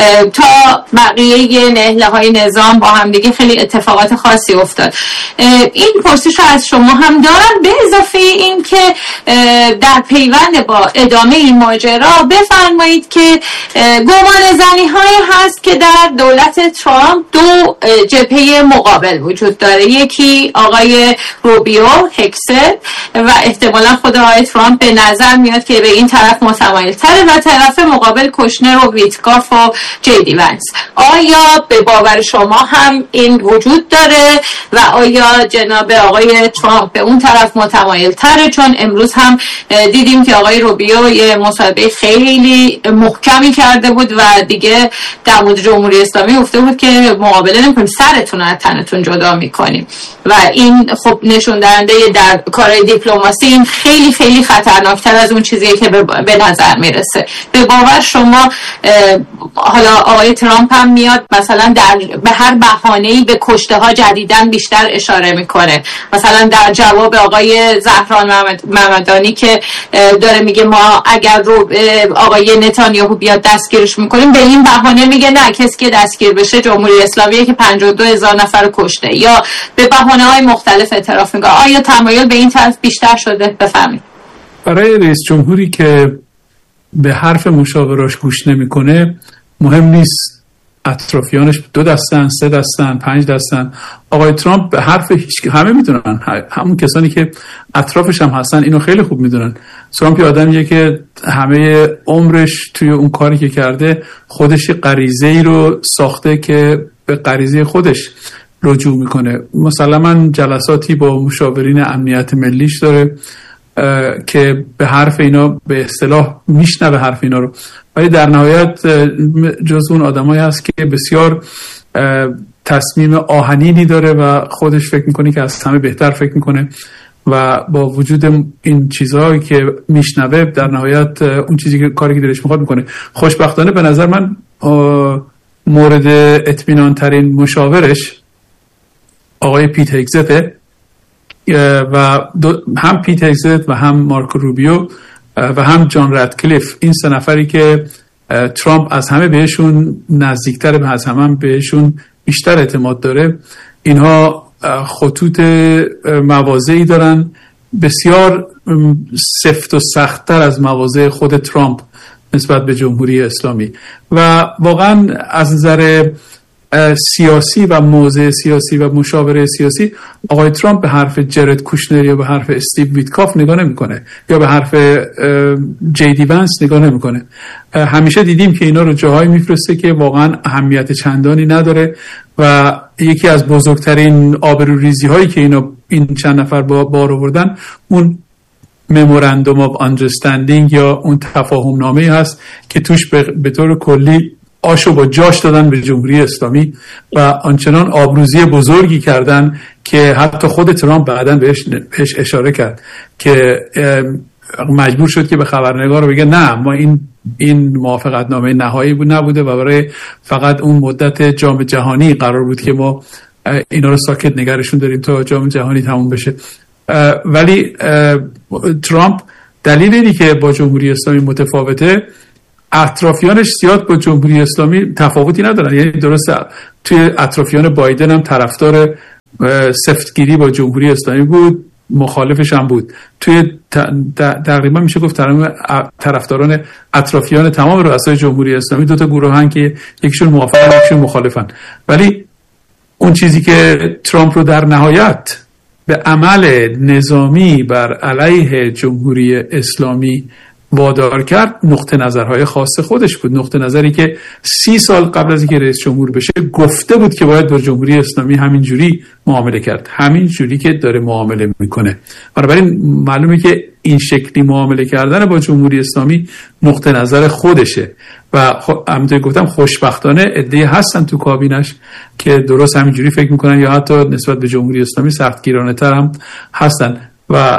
تا بقیه نهله های نظام با هم دیگه خیلی اتفاقات خاصی افتاد. این پرسش رو از شما هم دارم، به اضافه این که در پیوند با ادامه این ماجرا بفرمایید که گمان زنی های هست که در دولت ترامپ دو جبهه مقابل وجود داره، یکی آقای روبیو هکست و احتمالا خود آقای ترامپ به نظر میاد که به این طرف متمایل تره و طرف مقابل کوشنر و ویتکاف و جیدی ونس. آیا به باور شما هم این وجود داره و آیا جناب آقای ترامپ به اون طرف متمایل تره؟ چون امروز هم دیدیم که آقای روبیو یه مصاحبه خیلی محکمی کرده بود و دیگه در مورد جمهوری اسلامی گفته بود که مقابله نمی‌کنیم، سرتون از تنتون جدا می‌کنیم و این خب نشون دهنده در کارهای دیپلماسی این خیلی خیلی خطرناکتر از اون چیزیه که به نظر میرسه. به باور شما حالا آقای ترامپ هم میاد مثلا در به هر بهانه‌ای به کشته‌ها جدیداً بیشتر اشاره میکنه، مثلا در جواب آقای زهران ممدانی که داره میگه ما اگر رو آقای نتانیاهو بیاد دستگیرش میکنیم، به این بهانه میگه نه کسی که دستگیر بشه جمهوری اسلامیه که پنجاه و دو هزار نفر کشته، یا به بهانه‌های مختلف اعتراف میکنه. آیا تمایل به این طرف بیشتر شده؟ بفهمید. برای رئیس جمهوری که به حرف مشاوراش گوش نمیکنه مهم نیست اطرافیانش دو دستن، سه دستن، پنج دستن. آقای ترامپ به حرف هیچ همه میدونن، همون کسانی که اطرافش هم هستن اینو خیلی خوب میدونن. ترامپ یه آدمیه که همه عمرش توی اون کاری که کرده خودش غریزه‌ای رو ساخته که به غریزه خودش رجوع میکنه. مثلا من جلساتی با مشاورین امنیت ملیش داره که به حرف اینا به اصطلاح میشنوه حرف اینا رو، ولی در نهایت جز اون آدمایی هست که بسیار تصمیم آهنینی داره و خودش فکر میکنه که از همه بهتر فکر میکنه و با وجود این چیزهایی که میشنوه در نهایت اون چیزی که کاری که دلش میخواد میکنه. خوشبختانه به نظر من مورد اطمینان ترین مشاورش آقای پیت هگزته و هم پیت هگزت و هم مارکو روبیو و هم جان رادکلیف، این سه نفری که ترامپ از همه بهشون نزدیکتره و از همه بهشون بیشتر اعتماد داره، اینها خطوط مواضعی دارن بسیار سفت و سخت‌تر از مواضع خود ترامپ نسبت به جمهوری اسلامی. و واقعا از نظر سیاسی و موضع سیاسی و مشاوره سیاسی آقای ترامپ به حرف جرد کوشنر یا به حرف استیو ویتکاف نگاه نمیکنه یا به حرف جی دی ونس نگاه نمیکنه. همیشه دیدیم که اینا رو جاهایی میفرسته که واقعا اهمیت چندانی نداره و یکی از بزرگترین آبروریزی هایی که اینا این چند نفر با بار آوردن اون ممورندوم آف آندرستندینگ یا اون تفاهم نامه هست که توش به طور کلی آشو با جاش دادن به جمهوری اسلامی و آنچنان آبروزی بزرگی کردن که حتی خود ترامپ بعداً بهش, بهش اشاره کرد که مجبور شد که به خبرنگار بگه نه ما این این موافقت نامه نهایی بود نبوده و برای فقط اون مدت جام جهانی قرار بود که ما اینا رو ساکت نگرشون داریم تا جام جهانی تموم بشه. ولی ترامپ دلیل اینی که با جمهوری اسلامی متفاوته اطرافیانش زیاد با جمهوری اسلامی تفاوتی ندارن. یعنی درسته توی اطرافیان بایدن هم طرفدار سفتگیری با جمهوری اسلامی بود، مخالفش هم بود. توی تقریبا میشه گفت طرفداران اطرافیان تمام رؤسای جمهوری اسلامی دو تا گروهن که یکیشون موافقن یکیشون مخالفن. ولی اون چیزی که ترامپ رو در نهایت به عمل نظامی بر علیه جمهوری اسلامی وادار کرد نقطه نظرهای خاص خودش بود. نقطه نظری که سی سال قبل از اینکه رئیس جمهور بشه گفته بود که باید با جمهوری اسلامی همین جوری معامله کرد، همین جوری که داره معامله میکنه. بنابراین معلومه که این شکلی معامله کردن با جمهوری اسلامی نقطه نظر خودشه و همونطور گفتم خوشبختانه عده‌ای هستن تو کابینش که درست همین جوری فکر میکنن یا حتی نسبت به جمهوری اسلامی سختگیرانه تر هم هستن. و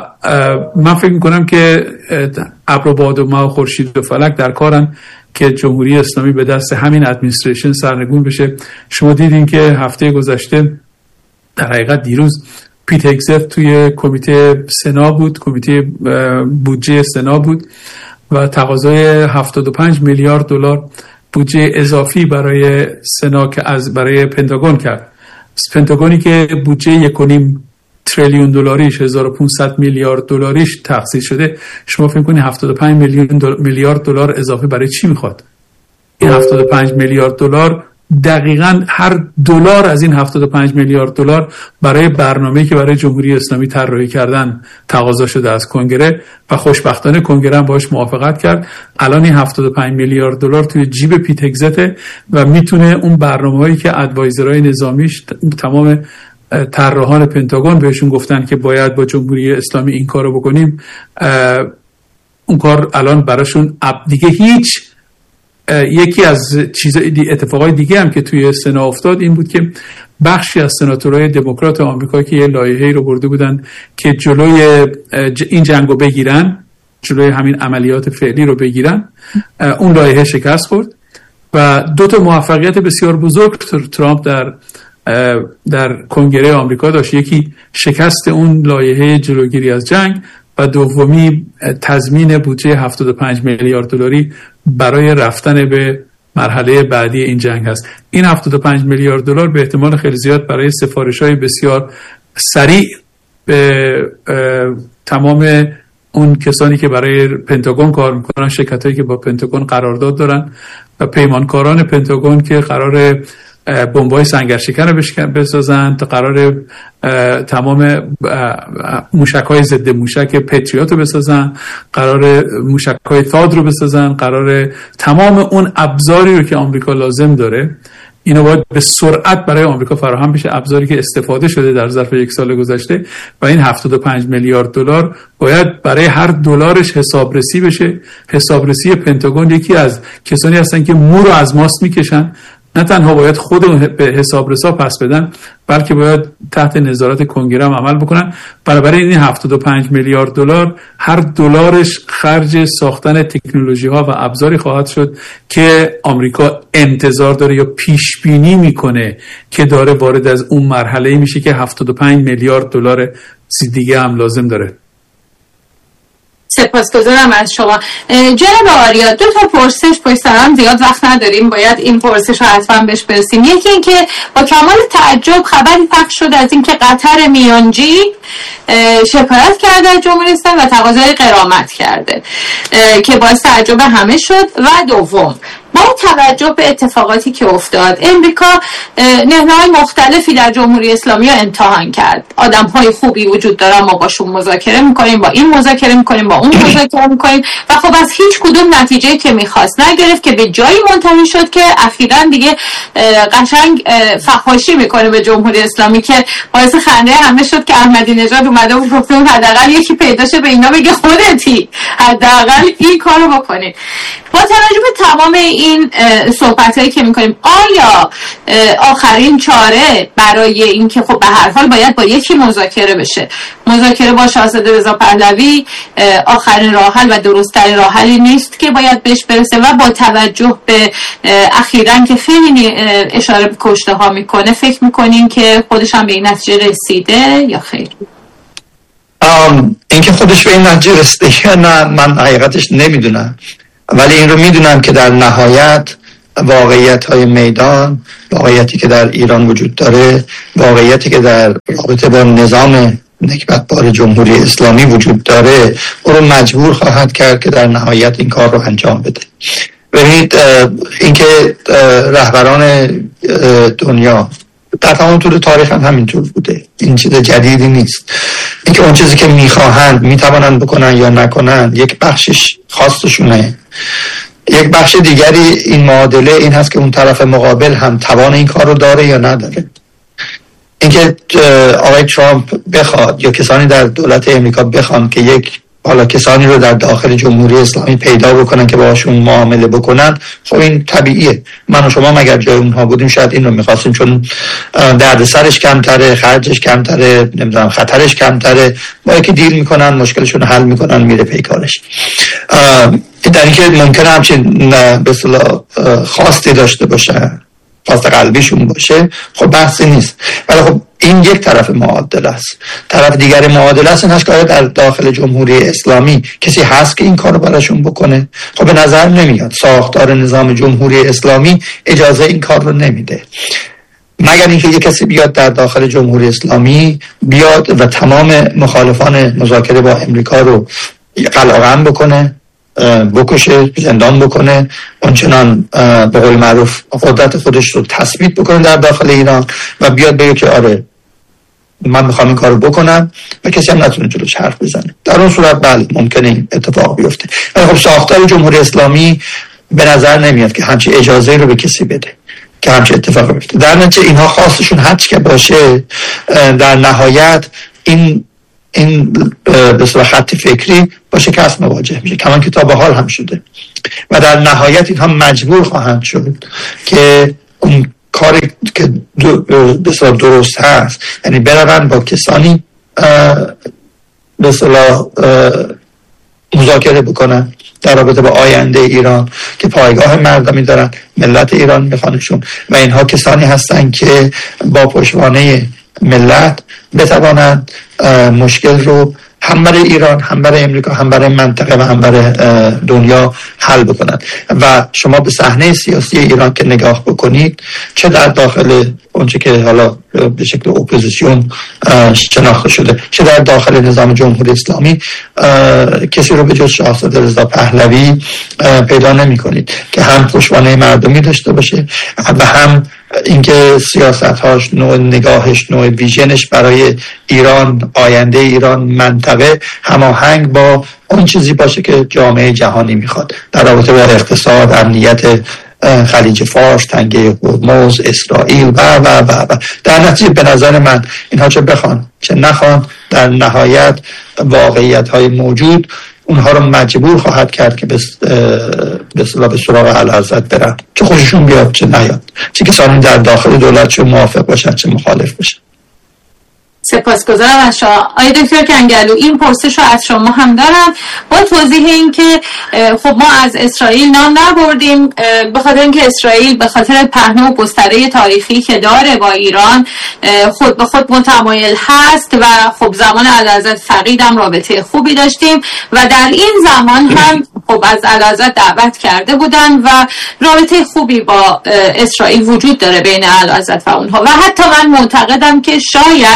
من فکر میکنم که ابر و باد و مه و خورشید و فلک در کارن که جمهوری اسلامی به دست همین ادمنستریشن سرنگون بشه. شما دیدین که هفته گذشته در حقیقت دیروز پیت هگزت توی کمیته سنا بود، کمیته بودجه سنا بود و تقاضای هفتاد و پنج میلیارد دلار بودجه اضافی برای سنا که از برای پنتاگون کرد. پنتاگونی که بودجه یک و نیم تریلیون دلاریش هزار و پانصد میلیارد دلاریش تخصیص شده، شما فکر کنید هفتاد و پنج میلیون میلیارد دلار اضافه برای چی میخواد؟ این هفتاد و پنج میلیارد دلار دقیقاً هر دلار از این هفتاد و پنج میلیارد دلار برای برنامه‌ای که برای جمهوری اسلامی طراحی کردن تقاضا شده از کنگره و خوشبختانه کنگره هم باهاش موافقت کرد. الان این هفتاد و پنج میلیارد دلار توی جیب پیت هگزت و میتونه اون برنامه‌هایی که ادوایزرهای نظامیش تمام طراحان پنتاگون بهشون گفتن که باید با جمهوری اسلامی این کارو بکنیم، اون کار الان براشون دیگه هیچ. یکی از چیزای اتفاقای دیگه هم که توی سنا افتاد این بود که بخشی از سناتورهای دموکرات آمریکا که یه لایحه‌ای رو برده بودن که جلوی این جنگو بگیرن، جلوی همین عملیات فعلی رو بگیرن، اون لایحه شکست خورد و دو تا موفقیت بسیار بزرگ ترامپ در در کنگره آمریکا داشت. یکی شکست اون لایحه جلوگیری از جنگ و دومی تضمین بودجه هفتاد و پنج میلیارد دلاری برای رفتن به مرحله بعدی این جنگ هست. این هفتاد و پنج میلیارد دلار به احتمال خیلی زیاد برای سفارش‌های بسیار سریع به تمام اون کسانی که برای پنتاگون کار میکنن، شرکتایی که با پنتاگون قرارداد دارن و پیمانکاران پنتاگون که قرار بمبای سنگرشکن رو بسازن، تا قرار تمام موشک‌های ضد موشک پتریوت رو بسازن، قرار موشک‌های تاد رو بسازن، قرار تمام اون ابزاری رو که آمریکا لازم داره اینا باید به سرعت برای آمریکا فراهم بشه، ابزاری که استفاده شده در ظرف یک سال گذشته و این هفتاد و پنج میلیارد دلار باید برای هر دلارش حسابرسی بشه. حسابرسی پنتاگون یکی از کسانی هستن که مو رو از ماست میکشن، نه تنها باید خود به حسابرسا پس بدن بلکه باید تحت نظارت کنگره هم عمل بکنن. برابر این هفتاد و پنج میلیارد دلار هر دلارش خرج ساختن تکنولوژی ها و ابزاری خواهد شد که آمریکا انتظار داره یا پیش بینی میکنه که داره وارد از اون مرحله میشه که هفتاد و پنج میلیارد دلار دیگه هم لازم داره. سپاسگزارم از شما جناب آریا. دو تا پرسش پشت سر هم، زیاد وقت نداریم، باید این پرسش رو حتما بهش برسیم. یکی این که با کمال تعجب خبری پخش شد از این که قطر میانجی شکایت کرده از جمهوری اسلامی و تقاضای غرامت کرده که باعث تعجب همه شد. و دوم، با توجه به اتفاقاتی که افتاد، امریکا نهادهای مختلفی در جمهوری اسلامی رو امتحان کرد. آدم‌های خوبی وجود دارن، ما باشون مذاکره می‌کنیم، با این مذاکره می‌کنیم، با اون مذاکره می‌کنیم و خب از هیچ کدوم نتیجه که می‌خواست نگرفت که به جایی منتهی شد که اخیراً دیگه قشنگ فحاشی می‌کنه به جمهوری اسلامی که باعث خنده همه شد که احمدی نژاد اومده و گفت حداقل یکی پیدا شه به اینا بگه خودتی، حداقل این کارو بکنید. با توجه به تمام این صحبتایی که میکنیم، آیا آخرین چاره برای این که خب به هر حال باید با یکی مذاکره بشه، مذاکره با شاهزاده رضا پهلوی آخرین راه حل و درست‌ترین راه حلی نیست که باید بهش برسه و با توجه به اخیراً که خیلی اشاره به کشته ها میکنه، فکر میکنین که خودش هم به این نتیجه رسیده یا خیر؟ اینکه خودش به این نتیجه رسیده یا نه من حقیقتش نمیدونم، ولی این رو میدونم که در نهایت واقعیت های میدان، واقعیتی که در ایران وجود داره، واقعیتی که در رابطه با نظام نکبتبار جمهوری اسلامی وجود داره، او رو مجبور خواهد کرد که در نهایت این کار رو انجام بده. ببینید اینکه رهبران دنیا در تمام طول تاریخ هم همینطور بوده، این چیز جدیدی نیست. اینکه اون چیزی که میخواهند میتوانند بکنن یا نکنن یک بخشش خاصشونه، یک بخش دیگری این معادله این هست که اون طرف مقابل هم توان این کار رو داره یا نداره. اینکه آقای ترامپ بخواد یا کسانی در دولت امریکا بخوان که یک حالا کسانی رو در داخل جمهوری اسلامی پیدا بکنن که باهاشون معامله بکنن، خب این طبیعیه. من و شما مگر جای اونها بودیم شاید این رو میخواستیم، چون دردسرش کمتره، خرجش کمتره، نمیدونم خطرش کمتره، با یکی دیل میکنن، مشکلشون حل میکنن، میره پیکارش. در اینکه ممکنه همچین به اصطلاح خواستی داشته باشن، خواست قلبیشون باشه، خب بحثی نیست. ولی خب این یک طرف معادله است. طرف دیگر معادله است این هست که در داخل جمهوری اسلامی کسی هست که این کارو براشون بکنه. خب به نظر نمیاد، ساختار نظام جمهوری اسلامی اجازه این کار رو نمیده، مگر اینکه یک کسی بیاد در داخل جمهوری اسلامی بیاد و تمام مخالفان مذاکره با امریکا رو قلقم بکنه، بکشه، زندان بکنه، اونچنان به قول معروف قدرت خودش رو تثبیت بکنه در داخل ایران و بیاد بگه که آره من میخوام این کارو بکنم و کسی هم نتونه جلوش حرف بزنه. در اون صورت بله ممکنه این اتفاق بیفته. ولی خب ساختار جمهوری اسلامی به نظر نمیاد که همچین اجازه رو به کسی بده که همچین اتفاق بیفته. در نتیجه اینها خواستشون هر چی که باشه، در نهایت این این به صورت خط فکری با شکست مواجه میشه، کمان که تا به حال هم شده و در نهایت اینها مجبور خواهند شد که اون کاری که به صورت درست هست، یعنی برون با کسانی به صورت مذاکره بکنن در رابطه با آینده ایران که پایگاه مردمی دارن، ملت ایران میخوانشون و اینها کسانی هستن که با پشتوانه ملت بتوانند مشکل رو هم برای ایران، هم برای امریکا، هم برای منطقه و هم برای دنیا حل بکنند. و شما به صحنه سیاسی ایران که نگاه بکنید، چه در داخل اونچه که حالا به شکل اپوزیسیون شناخته شده، چه در داخل نظام جمهوری اسلامی، کسی رو به جز شاهزاده رضا پهلوی پیدا نمی کنید که هم پشتوانه مردمی داشته باشه و هم اینکه سیاست‌هاش، نوع نگاهش، نوع ویژنش برای ایران، آینده ایران، منطقه هماهنگ با اون چیزی باشه که جامعه جهانی میخواد در رابطه با اقتصاد، امنیت خلیج فارس، تنگه هرمز، اسرائیل و و و و در نتیجه به نظر من اینها چه بخوان چه نخوان، در نهایت واقعیت‌های موجود اونها رو مجبور خواهد کرد که به اصطلاح به سراغ اعلیحضرت برن، چه خوششون بیاد چه نیاد، چه کسانی در داخل دولت چه موافق باشن چه مخالف باشن. سپاسگزارم از شما آقای دکتر کنگلو. این پرسش رو از شما هم دارم با توضیح این که خب ما از اسرائیل نام نبردیم به خاطر اینکه اسرائیل به خاطر پهنه و گستره تاریخی که داره با ایران خود به خود متمایل هست و خب زمان اعلیحضرت فقید هم رابطه خوبی داشتیم و در این زمان هم خب از اعلیحضرت دعوت کرده بودن و رابطه خوبی با اسرائیل وجود داره بین اعلیحضرت و اونها و حتی من معتقدم که شاید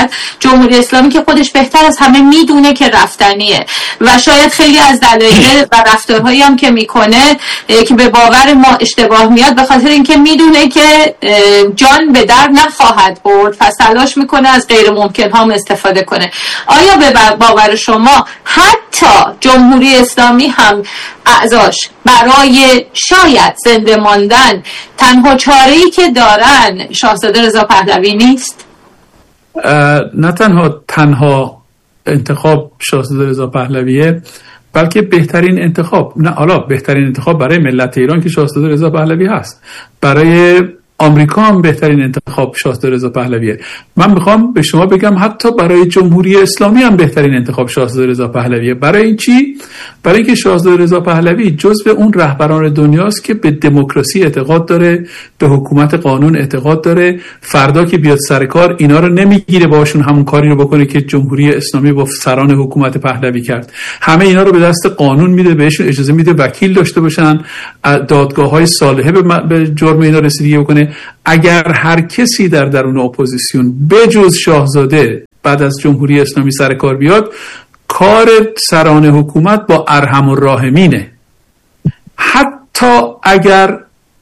جمهوری اسلامی که خودش بهتر از همه میدونه که رفتنیه و شاید خیلی از دلایل و رفتارهایی هم که میکنه که به باور ما اشتباه میاد به خاطر اینکه میدونه که جان به در نخواهد برد، پس تلاش میکنه از غیر ممکن ها استفاده کنه. آیا به باور شما حتی جمهوری اسلامی هم اعضاش برای شاید زنده ماندن تنها چاره‌ای که دارن شاهزاده رضا پهلوی نیست؟ نه تنها تنها انتخاب شاهزاده رضا پهلویه، بلکه بهترین انتخاب، نه حالا بهترین انتخاب برای ملت ایران که شاهزاده رضا پهلوی هست، برای آمریکا هم بهترین انتخاب شاهزاده رضا پهلویه. من میخوام به شما بگم حتی برای جمهوری اسلامی هم بهترین انتخاب شاهزاده رضا پهلویه. برای این چی؟ برای اینکه شاهزاده رضا پهلوی جزو اون رهبران دنیاست که به دموکراسی اعتقاد داره، به حکومت قانون اعتقاد داره. فردا که بیاد سر کار اینا رو نمیگیره باشون همون کاری رو بکنه که جمهوری اسلامی با سران حکومت پهلوی کرد. همه اینا رو به دست قانون میده، بهشون اجازه میده وکیل داشته باشن، دادگاه‌های صالحه به جرم اینا رسیدگی بکنه. اگر هر کسی در درون اپوزیسیون بجز شاهزاده بعد از جمهوری اسلامی سر کار بیاد، کار سران حکومت با ارحم الراحمینه. حتی اگر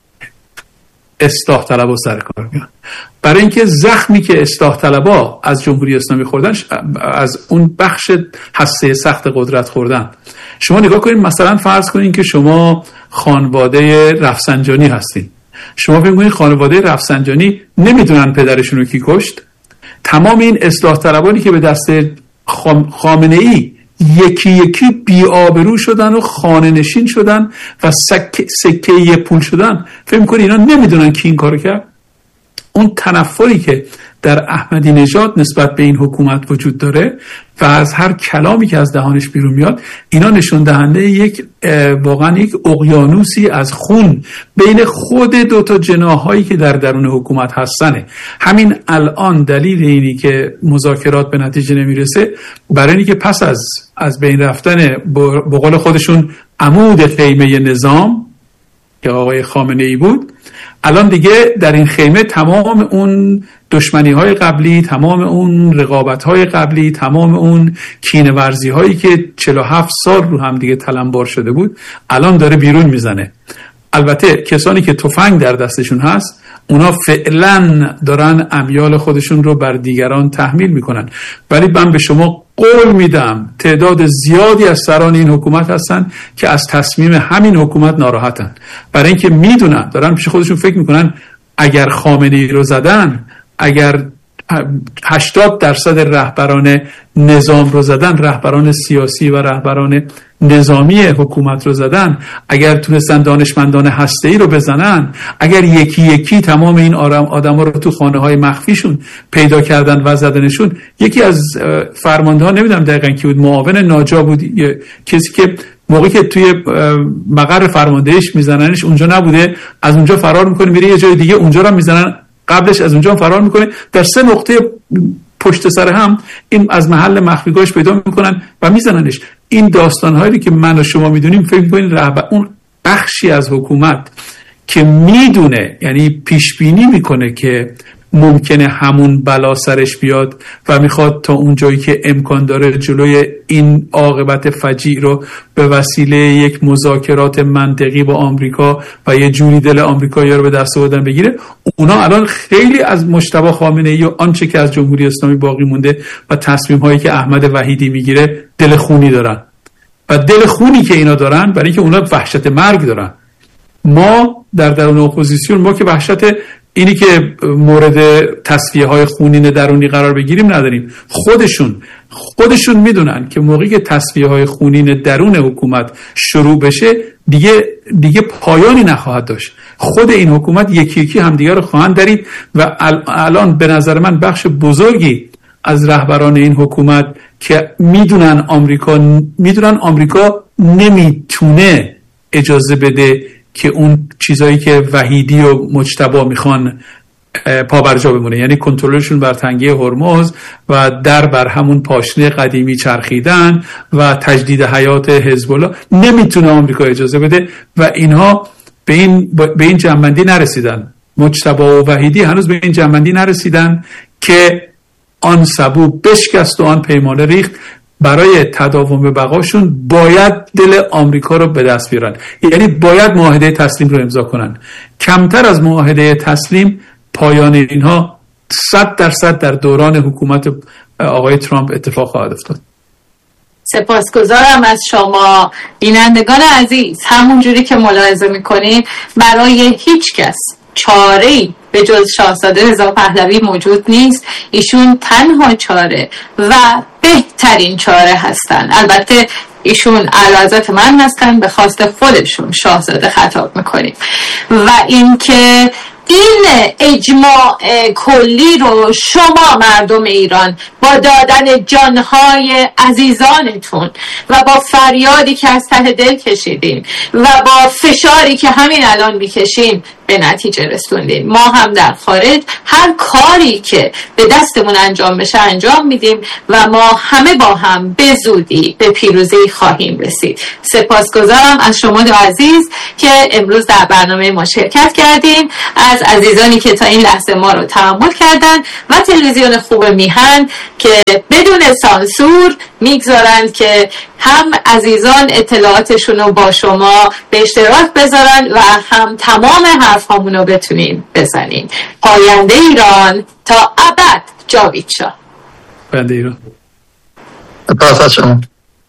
اصلاح طلبا سر کار بیان، برای اینکه زخمی که اصلاح طلبا از جمهوری اسلامی خوردن، از اون بخش حسه سخت قدرت خوردن. شما نگاه کنید، مثلا فرض کنید که شما خانواده رفسنجانی هستین. شما فکر کنید خانواده رفسنجانی نمیدونن پدرشون رو کی کشت؟ تمام این اصلاح طلبانی که به دست خامنه ای یکی یکی بی‌آبرو شدن و خانه نشین شدن و سکه سکه پول شدن، فکر می‌کنی اینا نمیدونن کی این کارو کرد؟ اون تنفری که در احمدی نژاد نسبت به این حکومت وجود داره و از هر کلامی که از دهانش بیرون میاد، اینا نشون دهنده یک واقعا یک اقیانوسی از خون بین خود دو تا جناحایی که در درون حکومت هستنه. همین الان دلیل اینی که مذاکرات به نتیجه نمیرسه برای اینی که پس از از بین رفتن به قول خودشون عمود خیمه نظام که آقای خامنه ای بود، الان دیگه در این خیمه تمام اون دشمنی های قبلی، تمام اون رقابت های قبلی، تمام اون کینه ورزی هایی که چهل و هفت سال رو هم دیگه تلمبار شده بود الان داره بیرون میزنه. البته کسانی که تفنگ در دستشون هست اونا فعلا دارن امیال خودشون رو بر دیگران تحمیل میکنن، ولی من به شما قول میدم تعداد زیادی از سران این حکومت هستن که از تصمیم همین حکومت ناراحتن، برای اینکه میدونن، دارن پیش خودشون فکر میکنن اگر خامنه ای رو زدن، اگر هشتاد درصد رهبران نظام رو زدن، رهبران سیاسی و رهبران نظامی حکومت رو زدن، اگر تونستن دانشمندان هسته‌ای رو بزنن، اگر یکی یکی تمام این آدم ها رو تو خانه های مخفیشون پیدا کردن و زدنشون، یکی از فرمانده ها نمیدونم دقیقاً کی بود، معاون ناجا بود، کسی که موقعی که توی مقر فرماندهیش میزننش اونجا نبوده، از اونجا فرار میکنه میره یه جای دیگه، اونجا رو میزنن، قبلش از اونجا فرار میکنه، در سه نقطه پشت سر هم این از محل مخفیگاهش پیدا میکنن و میزننش. این داستانهایی که من و شما میدونیم، فکر میکنین رهبر اون بخشی از حکومت که میدونه، یعنی پیش بینی میکنه که ممکنه همون بلا سرش بیاد و میخواد تا اون جایی که امکان داره جلوی این عاقبت فجیع رو به وسیله یک مذاکرات منطقی با آمریکا و یه جوری دل آمریکایی‌ها رو به دست آوردن بگیره. اونا الان خیلی از مجتبی خامنه‌ای و آنچه که از جمهوری اسلامی باقی مونده و تصمیم‌هایی که احمد وحیدی میگیره دل خونی دارن و دل خونی که اینا دارن برای اینکه اونا وحشت مرگ دارن. ما در درون اپوزیسیون، ما که وحشت اینی که مورد تصفیه های خونین درونی قرار بگیریم نداریم. خودشون خودشون میدونن که موقعی که تصفیه های خونین درون حکومت شروع بشه دیگه دیگه پایانی نخواهد داشت. خود این حکومت یکی یکی همدیگه رو خواهند درید و الان به نظر من بخش بزرگی از رهبران این حکومت که میدونن آمریکا میدونن آمریکا نمیتونه اجازه بده که اون چیزایی که وحیدی و مجتبی میخوان پابرجا بمونه، یعنی کنترلشون بر تنگه هرمز و در بر همون پاشنه قدیمی چرخیدن و تجدید حیات حزب الله، نمیتونه آمریکا اجازه بده و اینها به این به این جنبندی نرسیدن. مجتبی و وحیدی هنوز به این جنبندی نرسیدن که آن سبو بشکست و آن پیمانه ریخت. برای تداوم بقاشون باید دل آمریکا رو به دست بیارن، یعنی باید معاهده تسلیم رو امضا کنن. کمتر از معاهده تسلیم پایان اینها صد درصد در دوران حکومت آقای ترامپ اتفاق خواهد افتاد. سپاسگزارم از شما بینندگان عزیز. همون جوری که ملاحظه میکنین برای هیچ کس چاره‌ای به جز شاهزاده رضا پهلوی موجود نیست. ایشون تنها چاره و بهترین چاره هستن. البته ایشون اعلیحضرت من هستن، به خواست خودشون شاهزاده خطاب میکنیم. و اینکه این اجماع کلی رو شما مردم ایران با دادن جانهای عزیزانتون و با فریادی که از ته دل کشیدین و با فشاری که همین الان میکشین به نتیجه رسوندین. ما هم در خارج هر کاری که به دستمون انجام بشه انجام میدیم و ما همه با هم به زودی به پیروزی خواهیم رسید. سپاسگزارم از شما دو عزیز که امروز در برنامه ما شرکت کردین، از عزیزانی که تا این لحظه ما رو تحمل کردن و تلویزیون خوب میهن که بدون سانسور میگذارند که هم عزیزان اطلاعاتشون رو با شما به اشتراک بذارن و هم تمام حرف هامون رو بتونین بزنین. پاینده ایران تا ابد جاوید شاه. پاینده ایران. سپاس از شما.